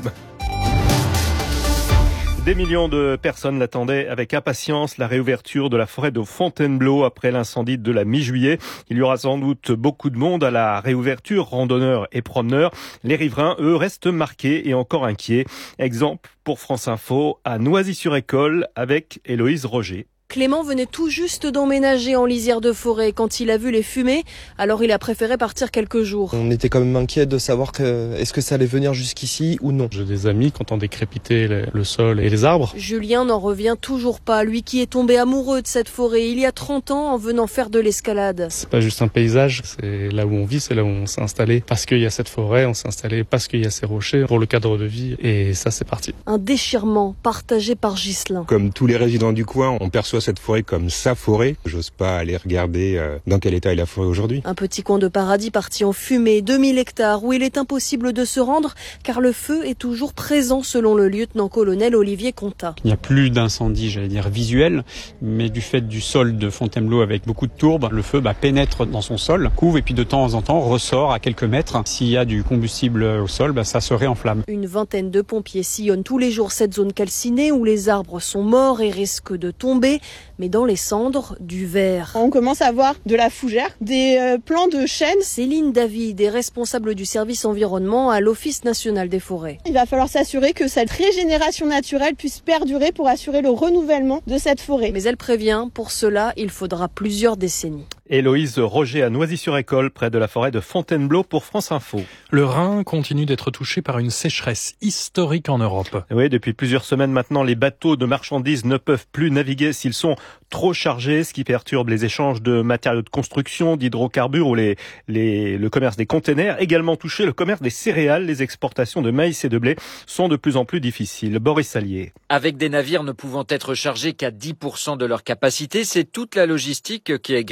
Des millions de personnes l'attendaient avec impatience, la réouverture de la forêt de Fontainebleau après l'incendie de la mi-juillet. Il y aura sans doute beaucoup de monde à la réouverture, randonneurs et promeneurs. Les riverains, eux, restent marqués et encore inquiets. Exemple pour France Info à Noisy-sur-École avec Héloïse Roger. Clément venait tout juste d'emménager en lisière de forêt quand il a vu les fumées, alors il a préféré partir quelques jours. On était quand même inquiet de savoir que est-ce que ça allait venir jusqu'ici ou non. J'ai des amis qui ont décrépité le sol et les arbres. Julien n'en revient toujours pas, lui qui est tombé amoureux de cette forêt il y a trente ans en venant faire de l'escalade. C'est pas juste un paysage, c'est là où on vit, c'est là où on s'est installé. Parce qu'il y a cette forêt, on s'est installé parce qu'il y a ces rochers pour le cadre de vie et ça c'est parti. Un déchirement partagé par Ghislain. Comme tous les résidents du coin, on perçoit cette forêt comme sa forêt. J'ose pas aller regarder euh, dans quel état est la forêt aujourd'hui. Un petit coin de paradis parti en fumée, deux mille hectares où il est impossible de se rendre car le feu est toujours présent selon le lieutenant-colonel Olivier Contat. Il n'y a plus d'incendie, j'allais dire visuel, mais du fait du sol de Fontainebleau avec beaucoup de tourbes, le feu bah, pénètre dans son sol, couvre et puis de temps en temps ressort à quelques mètres. S'il y a du combustible au sol, bah, ça se réenflamme. Une vingtaine de pompiers sillonnent tous les jours cette zone calcinée où les arbres sont morts et risquent de tomber. Mais dans les cendres, du verre. On commence à voir de la fougère, des euh, plants de chêne. Céline David est responsable du service environnement à l'Office national des forêts. Il va falloir s'assurer que cette régénération naturelle puisse perdurer pour assurer le renouvellement de cette forêt. Mais elle prévient, pour cela, il faudra plusieurs décennies. Héloïse Roger à Noisy-sur-École, près de la forêt de Fontainebleau pour France Info. Le Rhin continue d'être touché par une sécheresse historique en Europe. Oui, depuis plusieurs semaines maintenant, les bateaux de marchandises ne peuvent plus naviguer s'ils sont trop chargés, ce qui perturbe les échanges de matériaux de construction, d'hydrocarbures ou les, les, le commerce des containers. Également touché le commerce des céréales. Les exportations de maïs et de blé sont de plus en plus difficiles. Boris Salier. Avec des navires ne pouvant être chargés qu'à dix pour cent de leur capacité, c'est toute la logistique qui est grippée.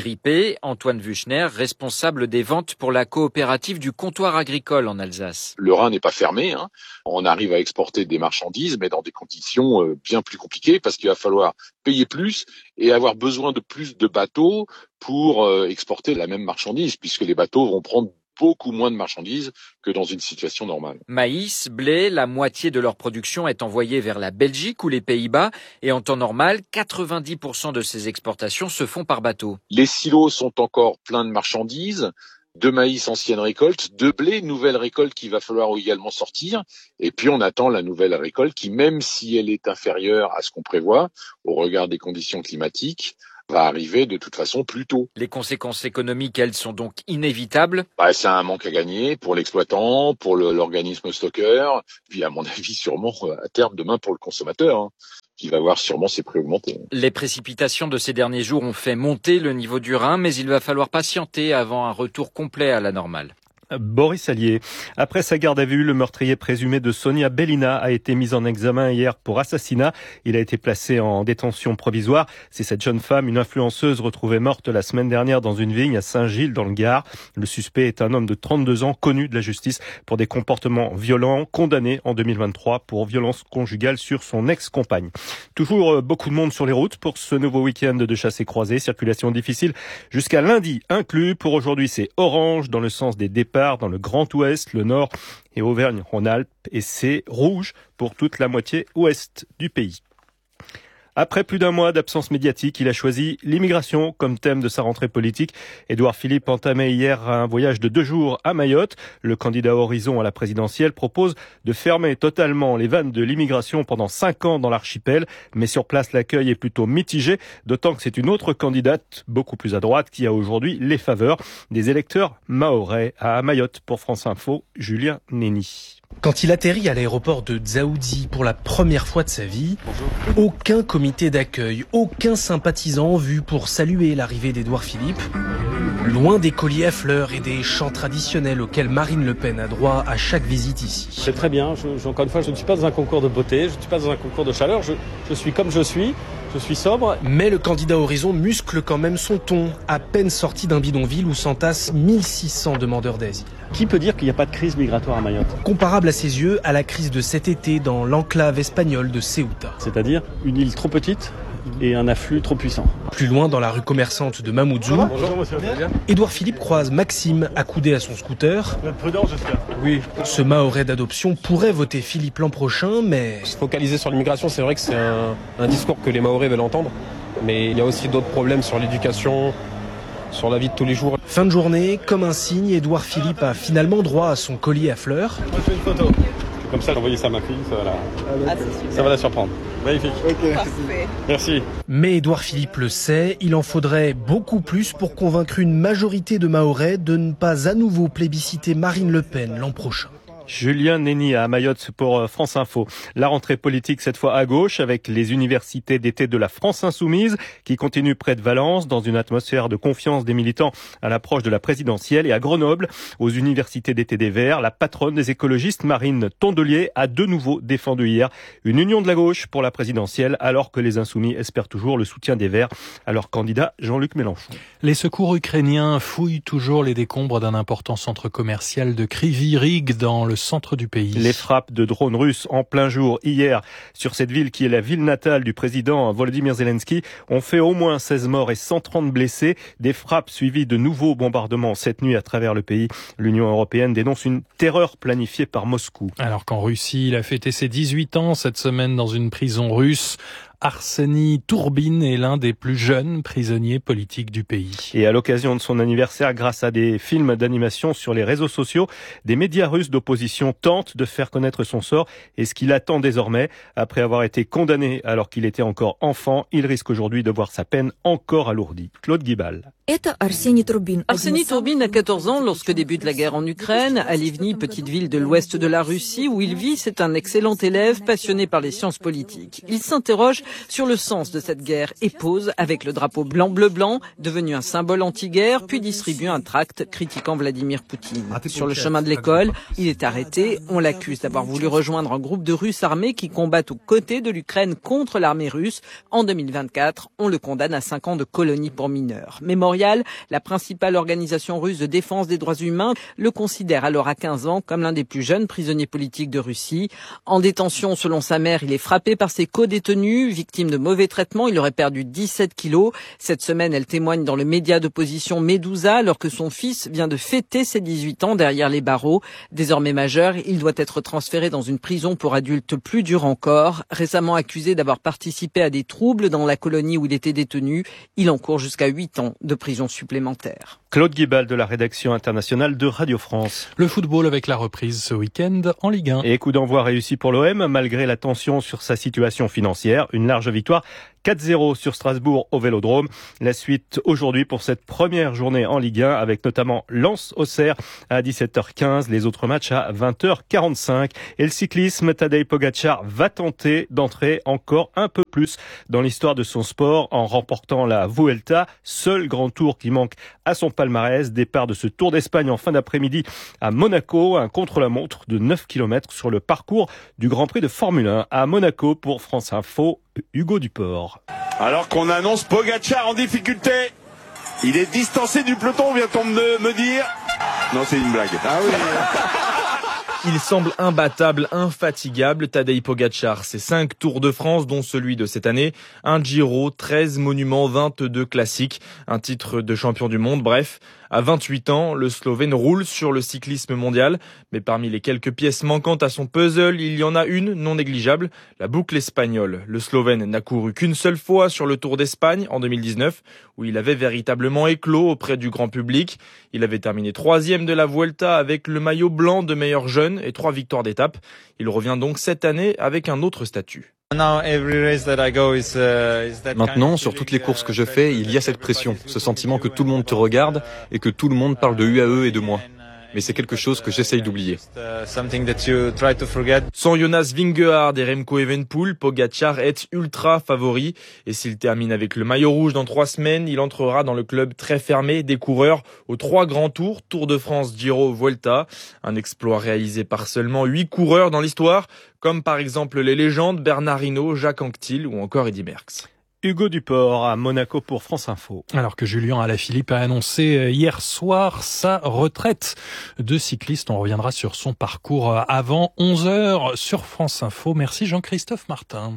Et Antoine Vuchner, responsable des ventes pour la coopérative du comptoir agricole en Alsace. Le Rhin n'est pas fermé, hein. On arrive à exporter des marchandises, mais dans des conditions bien plus compliquées, parce qu'il va falloir payer plus et avoir besoin de plus de bateaux pour exporter la même marchandise, puisque les bateaux vont prendre beaucoup moins de marchandises que dans une situation normale. Maïs, blé, la moitié de leur production est envoyée vers la Belgique ou les Pays-Bas, et en temps normal, quatre-vingt-dix pour cent de ces exportations se font par bateau. Les silos sont encore pleins de marchandises, de maïs ancienne récolte, de blé nouvelle récolte qu'il va falloir également sortir, et puis on attend la nouvelle récolte qui, même si elle est inférieure à ce qu'on prévoit, au regard des conditions climatiques, va arriver de toute façon plus tôt. Les conséquences économiques, elles, sont donc inévitables. Bah, c'est un manque à gagner pour l'exploitant, pour le, l'organisme stockeur, puis à mon avis sûrement à terme demain pour le consommateur, hein, qui va voir sûrement ses prix augmenter. Les précipitations de ces derniers jours ont fait monter le niveau du Rhin, mais il va falloir patienter avant un retour complet à la normale. Boris Allier. Après sa garde à vue, le meurtrier présumé de Sonia Belina a été mis en examen hier pour assassinat. Il a été placé en détention provisoire. C'est cette jeune femme, une influenceuse, retrouvée morte la semaine dernière dans une vigne à Saint-Gilles dans le Gard. Le suspect est un homme de trente-deux ans, connu de la justice pour des comportements violents, condamné en deux mille vingt-trois pour violence conjugale sur son ex-compagne. Toujours beaucoup de monde sur les routes pour ce nouveau week-end de chasse et croisée. Circulation difficile jusqu'à lundi inclus. Pour aujourd'hui, c'est orange dans le sens des départs dans le Grand Ouest, le Nord et Auvergne-Rhône-Alpes, et c'est rouge pour toute la moitié ouest du pays. Après plus d'un mois d'absence médiatique, il a choisi l'immigration comme thème de sa rentrée politique. Édouard Philippe entamait hier un voyage de deux jours à Mayotte. Le candidat Horizon à la présidentielle propose de fermer totalement les vannes de l'immigration pendant cinq ans dans l'archipel. Mais sur place, l'accueil est plutôt mitigé, d'autant que c'est une autre candidate, beaucoup plus à droite, qui a aujourd'hui les faveurs des électeurs mahorais. À Mayotte, pour France Info, Julien Néni. Quand il atterrit à l'aéroport de Dzaoudzi pour la première fois de sa vie, aucun comité d'accueil, aucun sympathisant vu pour saluer l'arrivée d'Édouard Philippe. Loin des colliers à fleurs et des chants traditionnels auxquels Marine Le Pen a droit à chaque visite ici. C'est très bien, je, je, encore une fois, je ne suis pas dans un concours de beauté, je ne suis pas dans un concours de chaleur, je, je suis comme je suis. Je suis sobre. Mais le candidat Horizon muscle quand même son ton, à peine sorti d'un bidonville où s'entassent mille six cents demandeurs d'asile. Qui peut dire qu'il n'y a pas de crise migratoire à Mayotte ? Comparable à ses yeux à la crise de cet été dans l'enclave espagnole de Ceuta. C'est-à-dire une île trop petite et un afflux trop puissant. Plus loin, dans la rue commerçante de Mamoudzou, bonjour monsieur. Édouard Philippe croise Maxime accoudé à son scooter. Prudent, j'espère. Oui. Ce Mahorais d'adoption pourrait voter Philippe l'an prochain, mais... Se focaliser sur l'immigration, c'est vrai que c'est un, un discours que les Mahorais veulent entendre, mais il y a aussi d'autres problèmes sur l'éducation, sur la vie de tous les jours. Fin de journée, comme un signe, Édouard Philippe a finalement droit à son collier à fleurs. Moi je fais une photo. Comme ça, j'envoie ça à ma fille, ça va la, ah, ça va la surprendre. Magnifique. Okay. Parfait. Merci. Mais Édouard Philippe le sait, il en faudrait beaucoup plus pour convaincre une majorité de Mahorais de ne pas à nouveau plébisciter Marine Le Pen l'an prochain. Julien Néni à Mayotte pour France Info. La rentrée politique cette fois à gauche avec les universités d'été de la France Insoumise qui continuent près de Valence dans une atmosphère de confiance des militants à l'approche de la présidentielle, et à Grenoble aux universités d'été des Verts. La patronne des écologistes Marine Tondelier a de nouveau défendu hier une union de la gauche pour la présidentielle alors que les Insoumis espèrent toujours le soutien des Verts à leur candidat Jean-Luc Mélenchon. Les secours ukrainiens fouillent toujours les décombres d'un important centre commercial de Kryvyi Rih dans le centre du pays. Les frappes de drones russes en plein jour hier sur cette ville qui est la ville natale du président Volodymyr Zelensky ont fait au moins seize morts et cent trente blessés. Des frappes suivies de nouveaux bombardements cette nuit à travers le pays. L'Union européenne dénonce une terreur planifiée par Moscou. Alors qu'en Russie, il a fêté ses dix-huit ans cette semaine dans une prison russe. Arseny Tourbine est l'un des plus jeunes prisonniers politiques du pays. Et à l'occasion de son anniversaire, grâce à des films d'animation sur les réseaux sociaux, des médias russes d'opposition tentent de faire connaître son sort et ce qu'il attend désormais. Après avoir été condamné alors qu'il était encore enfant, il risque aujourd'hui de voir sa peine encore alourdie. Claude Guibal. Arseny Tourbine a quatorze ans lorsque débute la guerre en Ukraine. À Livny, petite ville de l'ouest de la Russie où il vit, c'est un excellent élève passionné par les sciences politiques. Il s'interroge sur le sens de cette guerre et pose avec le drapeau blanc-bleu-blanc, devenu un symbole anti-guerre, puis distribue un tract critiquant Vladimir Poutine. Sur le chemin de l'école, il est arrêté. On l'accuse d'avoir voulu rejoindre un groupe de Russes armés qui combattent aux côtés de l'Ukraine contre l'armée russe. En deux mille vingt-quatre, on le condamne à cinq ans de colonie pour mineurs. Mémorial Mémorial, la principale organisation russe de défense des droits humains, le considère alors à quinze ans comme l'un des plus jeunes prisonniers politiques de Russie. En détention, selon sa mère, il est frappé par ses co-détenus, victime de mauvais traitements. Il aurait perdu dix-sept kilos. Cette semaine, elle témoigne dans le média d'opposition Medusa, alors que son fils vient de fêter ses dix-huit ans derrière les barreaux. Désormais majeur, il doit être transféré dans une prison pour adultes plus dure encore. Récemment accusé d'avoir participé à des troubles dans la colonie où il était détenu, il encourt jusqu'à huit ans de prison supplémentaire. Claude Guibal de la rédaction internationale de Radio France. Le football avec la reprise ce week-end en Ligue un. Et coup d'envoi réussi pour l'O M, malgré la tension sur sa situation financière. Une large victoire, quatre zéro sur Strasbourg au Vélodrome. La suite aujourd'hui pour cette première journée en Ligue un, avec notamment Lens-Auxerre à dix-sept heures quinze, les autres matchs à vingt heures quarante-cinq. Et le cyclisme, Tadej Pogačar va tenter d'entrer encore un peu plus dans l'histoire de son sport en remportant la Vuelta, seul grand tour qui manque à son palmarès. Départ de ce Tour d'Espagne en fin d'après-midi à Monaco, un contre-la-montre de neuf kilomètres sur le parcours du Grand Prix de Formule un à Monaco. Pour France Info, Hugo Duport. Alors qu'on annonce Pogačar en difficulté, il est distancé du peloton, vient-on me, me dire. Non, c'est une blague. Ah oui. Il semble imbattable, infatigable, Tadej Pogačar. C'est cinq Tours de France, dont celui de cette année, un Giro, treize monuments, vingt-deux classiques, un titre de champion du monde, bref. À vingt-huit ans, le Slovène roule sur le cyclisme mondial, mais parmi les quelques pièces manquantes à son puzzle, il y en a une non négligeable, la boucle espagnole. Le Slovène n'a couru qu'une seule fois sur le Tour d'Espagne en deux mille dix-neuf, où il avait véritablement éclos auprès du grand public. Il avait terminé troisième de la Vuelta avec le maillot blanc de meilleur jeune et trois victoires d'étape. Il revient donc cette année avec un autre statut. Maintenant, sur toutes les courses que je fais, il y a cette pression, ce sentiment que tout le monde te regarde et que tout le monde parle de U A E et de moi. Mais c'est quelque chose que j'essaye d'oublier. Sans Jonas Vingegaard et Remco Evenepoel, Pogačar est ultra favori. Et s'il termine avec le maillot rouge dans trois semaines, il entrera dans le club très fermé des coureurs aux trois grands tours, Tour de France, Giro, Vuelta. Un exploit réalisé par seulement huit coureurs dans l'histoire, comme par exemple les légendes Bernard Hinault, Jacques Anquetil ou encore Eddy Merckx. Hugo Duport à Monaco pour France Info. Alors que Julien Alaphilippe a annoncé hier soir sa retraite de cycliste. On reviendra sur son parcours avant onze heures sur France Info. Merci Jean-Christophe Martin.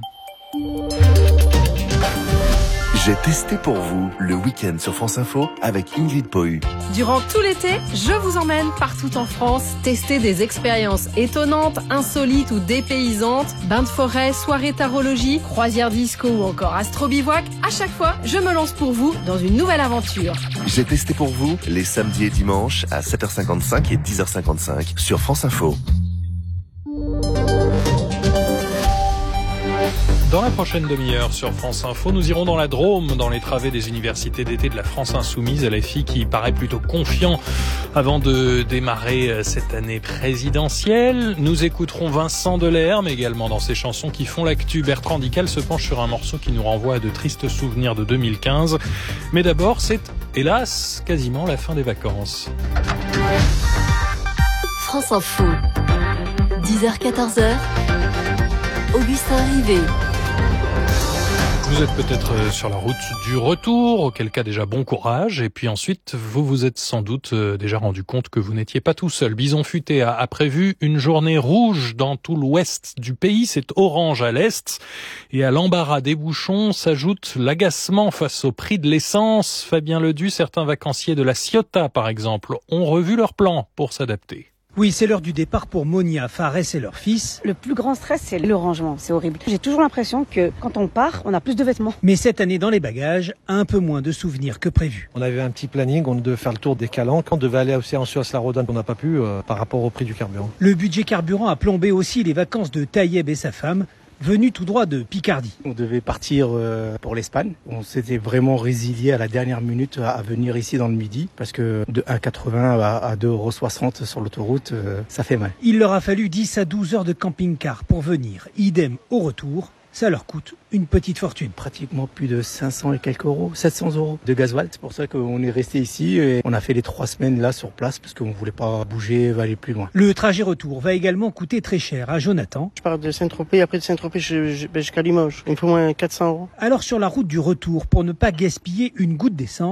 J'ai testé pour vous le week-end sur France Info avec Ingrid Pohu. Durant tout l'été, je vous emmène partout en France tester des expériences étonnantes, insolites ou dépaysantes. Bains de forêt, soirée tarologie, croisière disco ou encore astro-bivouac. À chaque fois, je me lance pour vous dans une nouvelle aventure. J'ai testé pour vous les samedis et dimanches à sept heures cinquante-cinq et dix heures cinquante-cinq sur France Info. Dans la prochaine demi-heure sur France Info, nous irons dans la Drôme, dans les travées des universités d'été de la France Insoumise, L F I qui paraît plutôt confiant avant de démarrer cette année présidentielle. Nous écouterons Vincent Delerme, mais également dans ses chansons qui font l'actu. Bertrand Dical se penche sur un morceau qui nous renvoie à de tristes souvenirs de deux mille quinze. Mais d'abord, c'est, hélas, quasiment la fin des vacances. France Info, dix heures quatorze heures, Augustin Rivet. Vous êtes peut-être sur la route du retour, auquel cas déjà bon courage. Et puis ensuite, vous vous êtes sans doute déjà rendu compte que vous n'étiez pas tout seul. Bison Futé a, a prévu une journée rouge dans tout l'ouest du pays. C'est orange à l'est. Et à l'embarras des bouchons s'ajoute l'agacement face au prix de l'essence. Fabien Ledu, certains vacanciers de la Ciotat, par exemple, ont revu leur plan pour s'adapter. Oui, c'est l'heure du départ pour Monia, Fares et leur fils. Le plus grand stress, c'est le rangement. C'est horrible. J'ai toujours l'impression que quand on part, on a plus de vêtements. Mais cette année, dans les bagages, un peu moins de souvenirs que prévu. On avait un petit planning, on devait faire le tour des calanques. On devait aller aussi en Suisse-la-Rodane, on n'a pas pu euh, par rapport au prix du carburant. Le budget carburant a plombé aussi les vacances de Taïeb et sa femme, venu tout droit de Picardie. On devait partir euh, pour l'Espagne. On s'était vraiment résilié à la dernière minute à, à venir ici dans le Midi parce que de un euro quatre-vingts à, à deux euros soixante sur l'autoroute, euh, ça fait mal. Il leur a fallu dix à douze heures de camping-car pour venir. Idem au retour. Ça leur coûte une petite fortune. Pratiquement plus de cinq cents et quelques euros, sept cents euros de gasoil. C'est pour ça qu'on est resté ici et on a fait les trois semaines là sur place parce qu'on ne voulait pas bouger, aller plus loin. Le trajet retour va également coûter très cher à Jonathan. Je pars de Saint-Tropez, après de Saint-Tropez jusqu'à Limoges. Il me faut moins quatre cents euros. Alors sur la route du retour, pour ne pas gaspiller une goutte d'essence,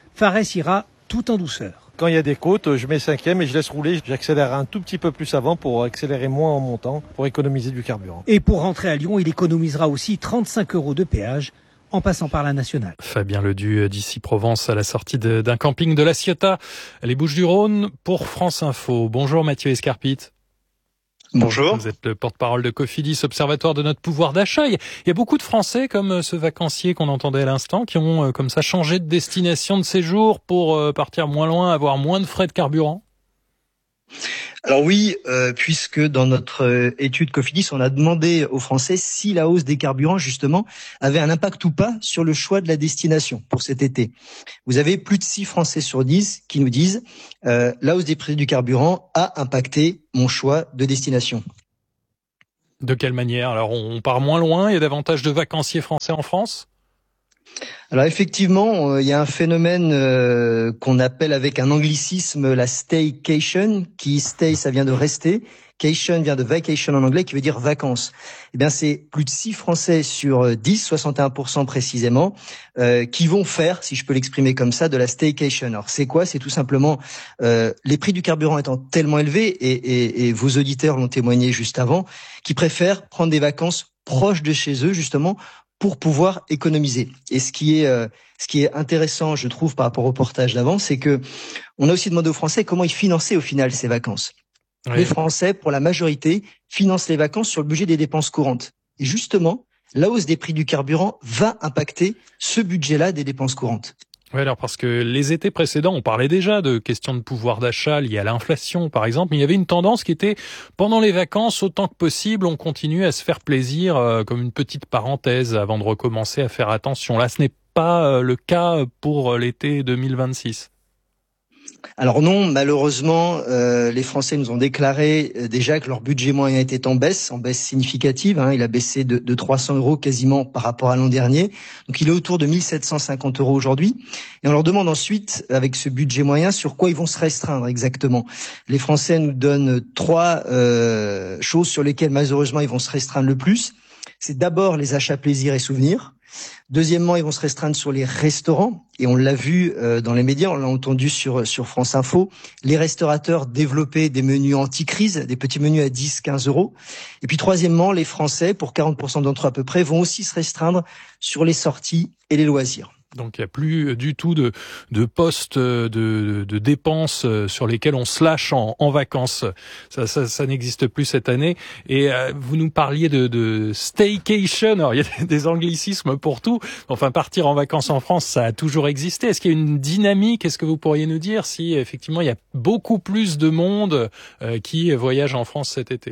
Fares ira tout en douceur. Quand il y a des côtes, je mets cinquième et je laisse rouler. J'accélère un tout petit peu plus avant pour accélérer moins en montant, pour économiser du carburant. Et pour rentrer à Lyon, il économisera aussi trente-cinq euros de péage en passant par la nationale. Fabien Ledu d'ici Provence à la sortie de, d'un camping de la Ciotat, les Bouches-du-Rhône pour France Info. Bonjour Mathieu Escarpite. Bonjour. Vous êtes le porte-parole de Cofidis, observatoire de notre pouvoir d'achat. Il y a beaucoup de Français, comme ce vacancier qu'on entendait à l'instant, qui ont comme ça changé de destination de séjour pour partir moins loin, avoir moins de frais de carburant. Alors oui, euh, puisque dans notre euh, étude Cofidis, on a demandé aux Français si la hausse des carburants, justement, avait un impact ou pas sur le choix de la destination pour cet été. Vous avez plus de six Français sur dix qui nous disent euh, la hausse des prix du carburant a impacté mon choix de destination. De quelle manière ? Alors on part moins loin, il y a davantage de vacanciers français en France ? Alors effectivement, il y a un phénomène euh, qu'on appelle avec un anglicisme la staycation, qui stay ça vient de rester, cation vient de vacation en anglais qui veut dire vacances. Eh bien c'est plus de six Français sur dix, soixante et un pour cent précisément, euh, qui vont faire, si je peux l'exprimer comme ça, de la staycation. Alors c'est quoi ? C'est tout simplement euh, les prix du carburant étant tellement élevés, et, et, et vos auditeurs l'ont témoigné juste avant, qui préfèrent prendre des vacances proches de chez eux justement pour pouvoir économiser. Et ce qui est euh, ce qui est intéressant, je trouve, par rapport au reportage d'avant, c'est que on a aussi demandé aux Français comment ils finançaient au final ces vacances. Oui. Les Français, pour la majorité, financent les vacances sur le budget des dépenses courantes. Et justement, la hausse des prix du carburant va impacter ce budget-là des dépenses courantes. Oui, alors parce que les étés précédents, on parlait déjà de questions de pouvoir d'achat liées à l'inflation, par exemple, mais il y avait une tendance qui était, pendant les vacances, autant que possible, on continue à se faire plaisir, euh, comme une petite parenthèse, avant de recommencer à faire attention. Là, ce n'est pas euh, le cas pour l'été deux mille vingt-six. Alors non, malheureusement, euh, les Français nous ont déclaré euh, déjà que leur budget moyen était en baisse, en baisse significative. Hein, il a baissé de, de trois cents euros quasiment par rapport à l'an dernier. Donc il est autour de mille sept cent cinquante euros aujourd'hui. Et on leur demande ensuite, avec ce budget moyen, sur quoi ils vont se restreindre exactement. Les Français nous donnent trois euh, choses sur lesquelles malheureusement ils vont se restreindre le plus. C'est d'abord les achats plaisir et souvenirs. Deuxièmement, ils vont se restreindre sur les restaurants, et on l'a vu euh, dans les médias, on l'a entendu sur sur France Info, les restaurateurs développer des menus anti-crise, des petits menus à dix, quinze euros. Et puis troisièmement, les Français, pour quarante pour cent d'entre eux à peu près, vont aussi se restreindre sur les sorties et les loisirs. Donc il n'y a plus du tout de, de postes de, de, de dépenses sur lesquels on se lâche en, en vacances. Ça, ça, ça n'existe plus cette année. Et euh, vous nous parliez de, de staycation. Alors il y a des anglicismes pour tout. Enfin, partir en vacances en France, ça a toujours existé. Est-ce qu'il y a une dynamique ? Est-ce que vous pourriez nous dire si effectivement il y a beaucoup plus de monde euh, qui voyage en France cet été ?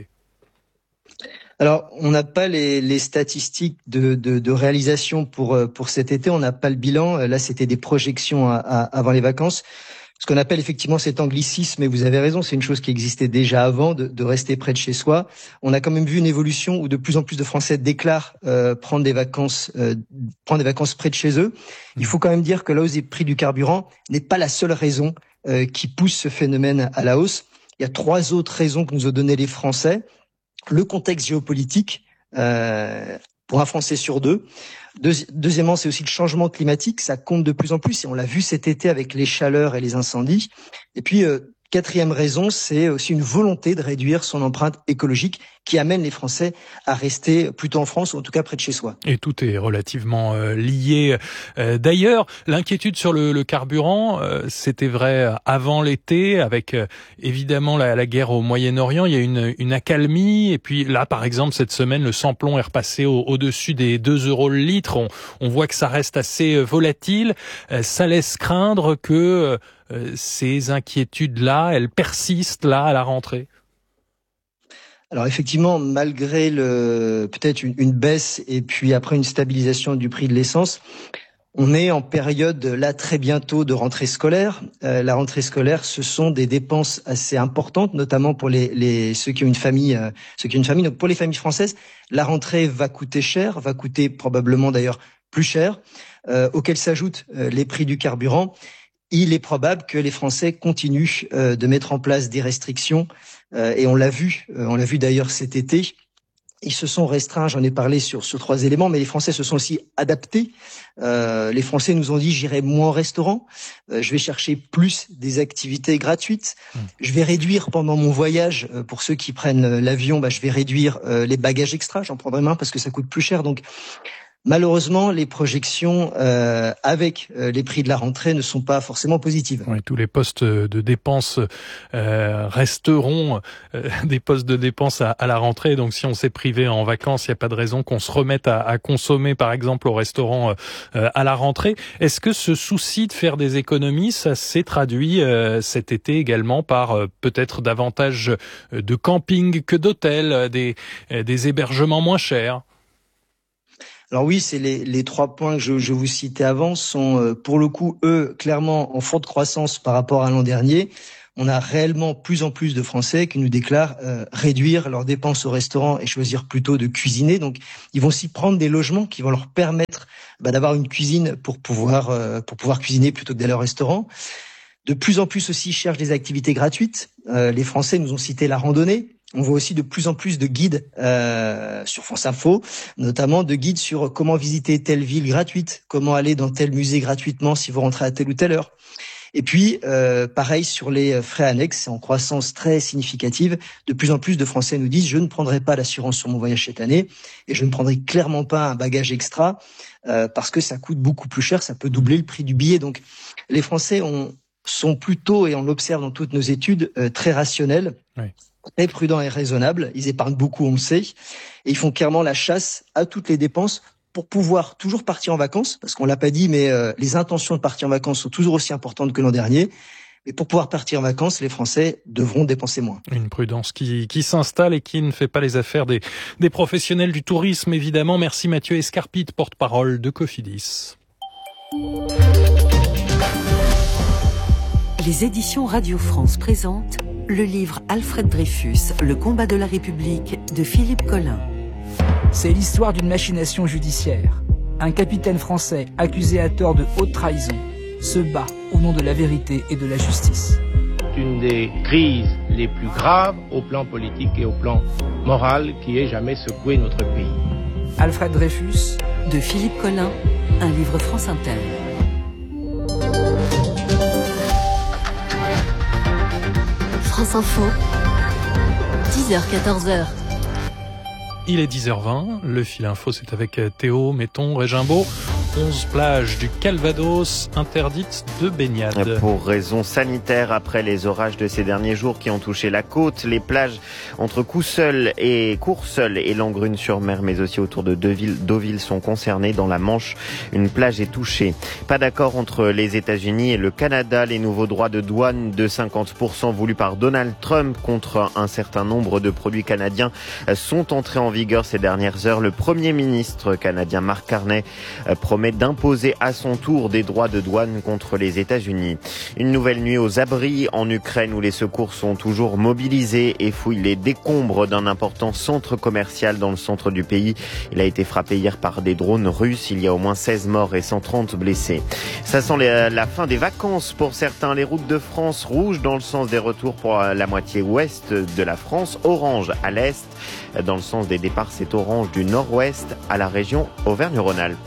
Alors, on n'a pas les, les statistiques de, de, de réalisation pour pour cet été. On n'a pas le bilan. Là, c'était des projections à, à, avant les vacances. Ce qu'on appelle effectivement cet anglicisme, et vous avez raison, c'est une chose qui existait déjà avant, de, de rester près de chez soi. On a quand même vu une évolution où de plus en plus de Français déclarent euh, prendre des vacances, euh, prendre des vacances près de chez eux. Il faut quand même dire que la hausse des prix du carburant n'est pas la seule raison euh, qui pousse ce phénomène à la hausse. Il y a trois autres raisons que nous ont donné les Français. Le contexte géopolitique, euh, pour un Français sur deux. Deuxi- deuxièmement, c'est aussi le changement climatique, ça compte de plus en plus, et on l'a vu cet été avec les chaleurs et les incendies. Et puis, euh, quatrième raison, c'est aussi une volonté de réduire son empreinte écologique qui amène les Français à rester plutôt en France, ou en tout cas près de chez soi. Et tout est relativement euh, lié. Euh, d'ailleurs, l'inquiétude sur le, le carburant, euh, c'était vrai avant l'été, avec euh, évidemment la, la guerre au Moyen-Orient. Il y a une, une accalmie. Et puis là, par exemple, cette semaine, le samplon est repassé au, au-dessus des deux euros le litre. On, on voit que ça reste assez volatile. Euh, ça laisse craindre que euh, ces inquiétudes-là, elles persistent là à la rentrée. Alors effectivement, malgré le peut-être une, une baisse et puis après une stabilisation du prix de l'essence, on est en période là très bientôt de rentrée scolaire. Euh, la rentrée scolaire, ce sont des dépenses assez importantes, notamment pour les, les ceux qui ont une famille, euh, ceux qui ont une famille. Donc pour les familles françaises, la rentrée va coûter cher, va coûter probablement d'ailleurs plus cher, euh, auquel s'ajoutent euh, les prix du carburant. Il est probable que les Français continuent euh, de mettre en place des restrictions, euh, et on l'a vu, euh, on l'a vu d'ailleurs cet été, Ils se sont restreints, j'en ai parlé sur, sur trois éléments, mais les Français se sont aussi adaptés. Euh, les Français nous ont dit, j'irai moins au restaurant, euh, je vais chercher plus des activités gratuites, mmh. je vais réduire pendant mon voyage, euh, pour ceux qui prennent l'avion, bah, je vais réduire euh, les bagages extra, j'en prendrai moins parce que ça coûte plus cher. Donc malheureusement, les projections euh, avec euh, les prix de la rentrée ne sont pas forcément positives. Oui, tous les postes de dépenses euh, resteront euh, des postes de dépenses à, à la rentrée. Donc, si on s'est privé en vacances, il n'y a pas de raison qu'on se remette à, à consommer, par exemple, au restaurant euh, à la rentrée. Est-ce que ce souci de faire des économies, ça s'est traduit euh, cet été également par euh, peut-être davantage de camping que d'hôtels, des, des hébergements moins chers ? Alors oui, c'est les, les trois points que je, je vous citais avant sont euh, pour le coup, eux, clairement en forte croissance par rapport à l'an dernier. On a réellement plus en plus de Français qui nous déclarent euh, réduire leurs dépenses au restaurant et choisir plutôt de cuisiner. Donc, ils vont s'y prendre des logements qui vont leur permettre bah, d'avoir une cuisine pour pouvoir euh, pour pouvoir cuisiner plutôt que d'aller au restaurant. De plus en plus aussi, ils cherchent des activités gratuites. Euh, les Français nous ont cité la randonnée. On voit aussi de plus en plus de guides euh, sur France Info, notamment de guides sur comment visiter telle ville gratuite, comment aller dans tel musée gratuitement si vous rentrez à telle ou telle heure. Et puis, euh, pareil sur les frais annexes, c'est en croissance très significative. De plus en plus de Français nous disent « je ne prendrai pas l'assurance sur mon voyage cette année et je ne prendrai clairement pas un bagage extra euh, parce que ça coûte beaucoup plus cher, ça peut doubler le prix du billet ». Donc, les Français ont, sont plutôt, et on l'observe dans toutes nos études, euh, très rationnels. Oui. Très prudents et raisonnables, ils épargnent beaucoup, on le sait, et ils font clairement la chasse à toutes les dépenses pour pouvoir toujours partir en vacances, parce qu'on l'a pas dit, mais euh, les intentions de partir en vacances sont toujours aussi importantes que l'an dernier. Mais pour pouvoir partir en vacances, les Français devront dépenser moins. Une prudence qui, qui s'installe et qui ne fait pas les affaires des, des professionnels du tourisme, évidemment. Merci Mathieu Escarpite, porte-parole de Cofidis. Les éditions Radio France présentent le livre Alfred Dreyfus, Le combat de la République de Philippe Collin. C'est l'histoire d'une machination judiciaire. Un capitaine français accusé à tort de haute trahison se bat au nom de la vérité et de la justice. Une des crises les plus graves au plan politique et au plan moral qui ait jamais secoué notre pays. Alfred Dreyfus de Philippe Collin, un livre France Inter. France Info, dix heures quatorze heures. Il est dix heures vingt, le fil info c'est avec Théo Metton, Régimbaud. onze plages du Calvados interdites de baignade. Pour raisons sanitaires, après les orages de ces derniers jours qui ont touché la côte, les plages entre Cousseul et Courseul et Langrune-sur-Mer, mais aussi autour de Deauville, Deauville sont concernées. Dans la Manche, une plage est touchée. Pas d'accord entre les États-Unis et le Canada. Les nouveaux droits de douane de cinquante pour cent voulus par Donald Trump contre un certain nombre de produits canadiens sont entrés en vigueur ces dernières heures. Le Premier ministre canadien Mark Carney promet d'imposer à son tour des droits de douane contre les États-Unis. Une nouvelle nuit aux abris en Ukraine où les secours sont toujours mobilisés et fouillent les décombres d'un important centre commercial dans le centre du pays. Il a été frappé hier par des drones russes. Il y a au moins seize morts et cent trente blessés. Ça sent la fin des vacances pour certains. Les routes de France rouges dans le sens des retours pour la moitié ouest de la France, orange à l'est. Dans le sens des départs, c'est orange du nord-ouest à la région Auvergne-Rhône-Alpes.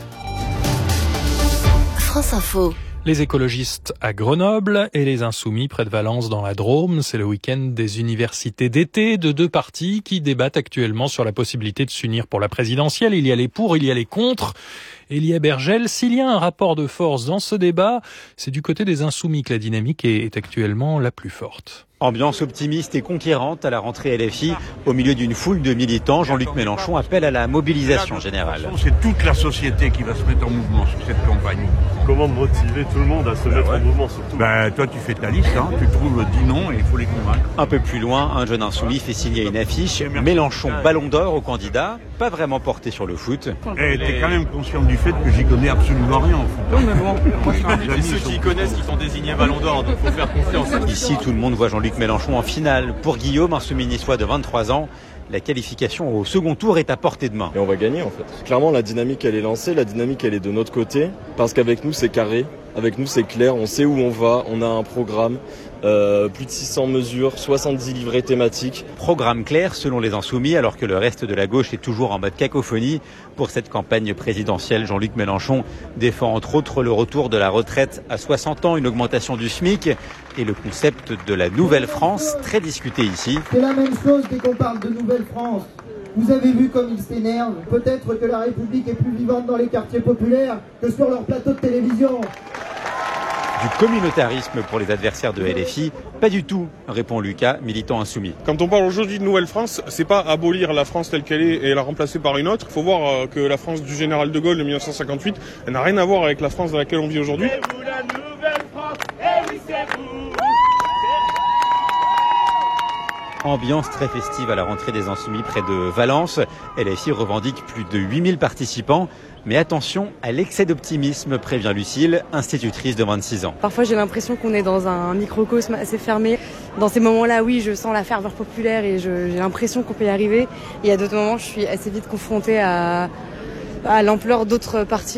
France Info. Les écologistes à Grenoble et les insoumis près de Valence dans la Drôme. C'est le week-end des universités d'été de deux partis qui débattent actuellement sur la possibilité de s'unir pour la présidentielle. Il y a les pour, il y a les contre. Elia Bergel, s'il y a un rapport de force dans ce débat, c'est du côté des insoumis que la dynamique est actuellement la plus forte. Ambiance optimiste et conquérante à la rentrée L F I. Au milieu d'une foule de militants, Jean-Luc Mélenchon appelle à la mobilisation générale. C'est toute la société qui va se mettre en mouvement sur cette campagne. Comment motiver tout le monde à se mettre en mouvement surtout ? Ben, toi, tu fais ta liste, hein, tu trouves dix noms et il faut les convaincre. Un peu plus loin, un jeune insoumis fait signer une affiche. Mélenchon, ballon d'or au candidat, pas vraiment porté sur le foot. Et t'es quand même conscient du fait que j'y connais absolument rien en foot. Non, mais bon, moi, je suis ceux qui connaissent qui sont désignés ballon d'or, donc faut faire confiance. Ici, tout le monde voit Jean-Luc Mélenchon en finale. Pour Guillaume, insoumis niçois de vingt-trois ans, la qualification au second tour est à portée de main. Et on va gagner en fait. Clairement, la dynamique elle est lancée, la dynamique elle est de notre côté, parce qu'avec nous c'est carré, avec nous c'est clair, on sait où on va, on a un programme euh, plus de six cents mesures, soixante-dix livrets thématiques. Programme clair selon les Insoumis, alors que le reste de la gauche est toujours en mode cacophonie. Pour cette campagne présidentielle, Jean-Luc Mélenchon défend entre autres le retour de la retraite à soixante ans, une augmentation du SMIC et le concept de la Nouvelle France, très discuté ici. C'est la même chose dès qu'on parle de Nouvelle France. Vous avez vu comme ils s'énervent. Peut-être que la République est plus vivante dans les quartiers populaires que sur leur plateau de télévision. Du communautarisme pour les adversaires de L F I, pas du tout, répond Lucas, militant insoumis. Quand on parle aujourd'hui de Nouvelle France, c'est pas abolir la France telle qu'elle est et la remplacer par une autre. Il faut voir que la France du général de Gaulle de mille neuf cent cinquante-huit, elle n'a rien à voir avec la France dans laquelle on vit aujourd'hui. C'est vous la Nouvelle France, et oui c'est vous. Ambiance très festive à la rentrée des Insoumis près de Valence. L F I revendique plus de huit mille participants. Mais attention à l'excès d'optimisme, prévient Lucille, institutrice de vingt-six ans. Parfois j'ai l'impression qu'on est dans un microcosme assez fermé. Dans ces moments-là, oui, je sens la ferveur populaire et je, j'ai l'impression qu'on peut y arriver. Et à d'autres moments, je suis assez vite confrontée à, à l'ampleur d'autres partis.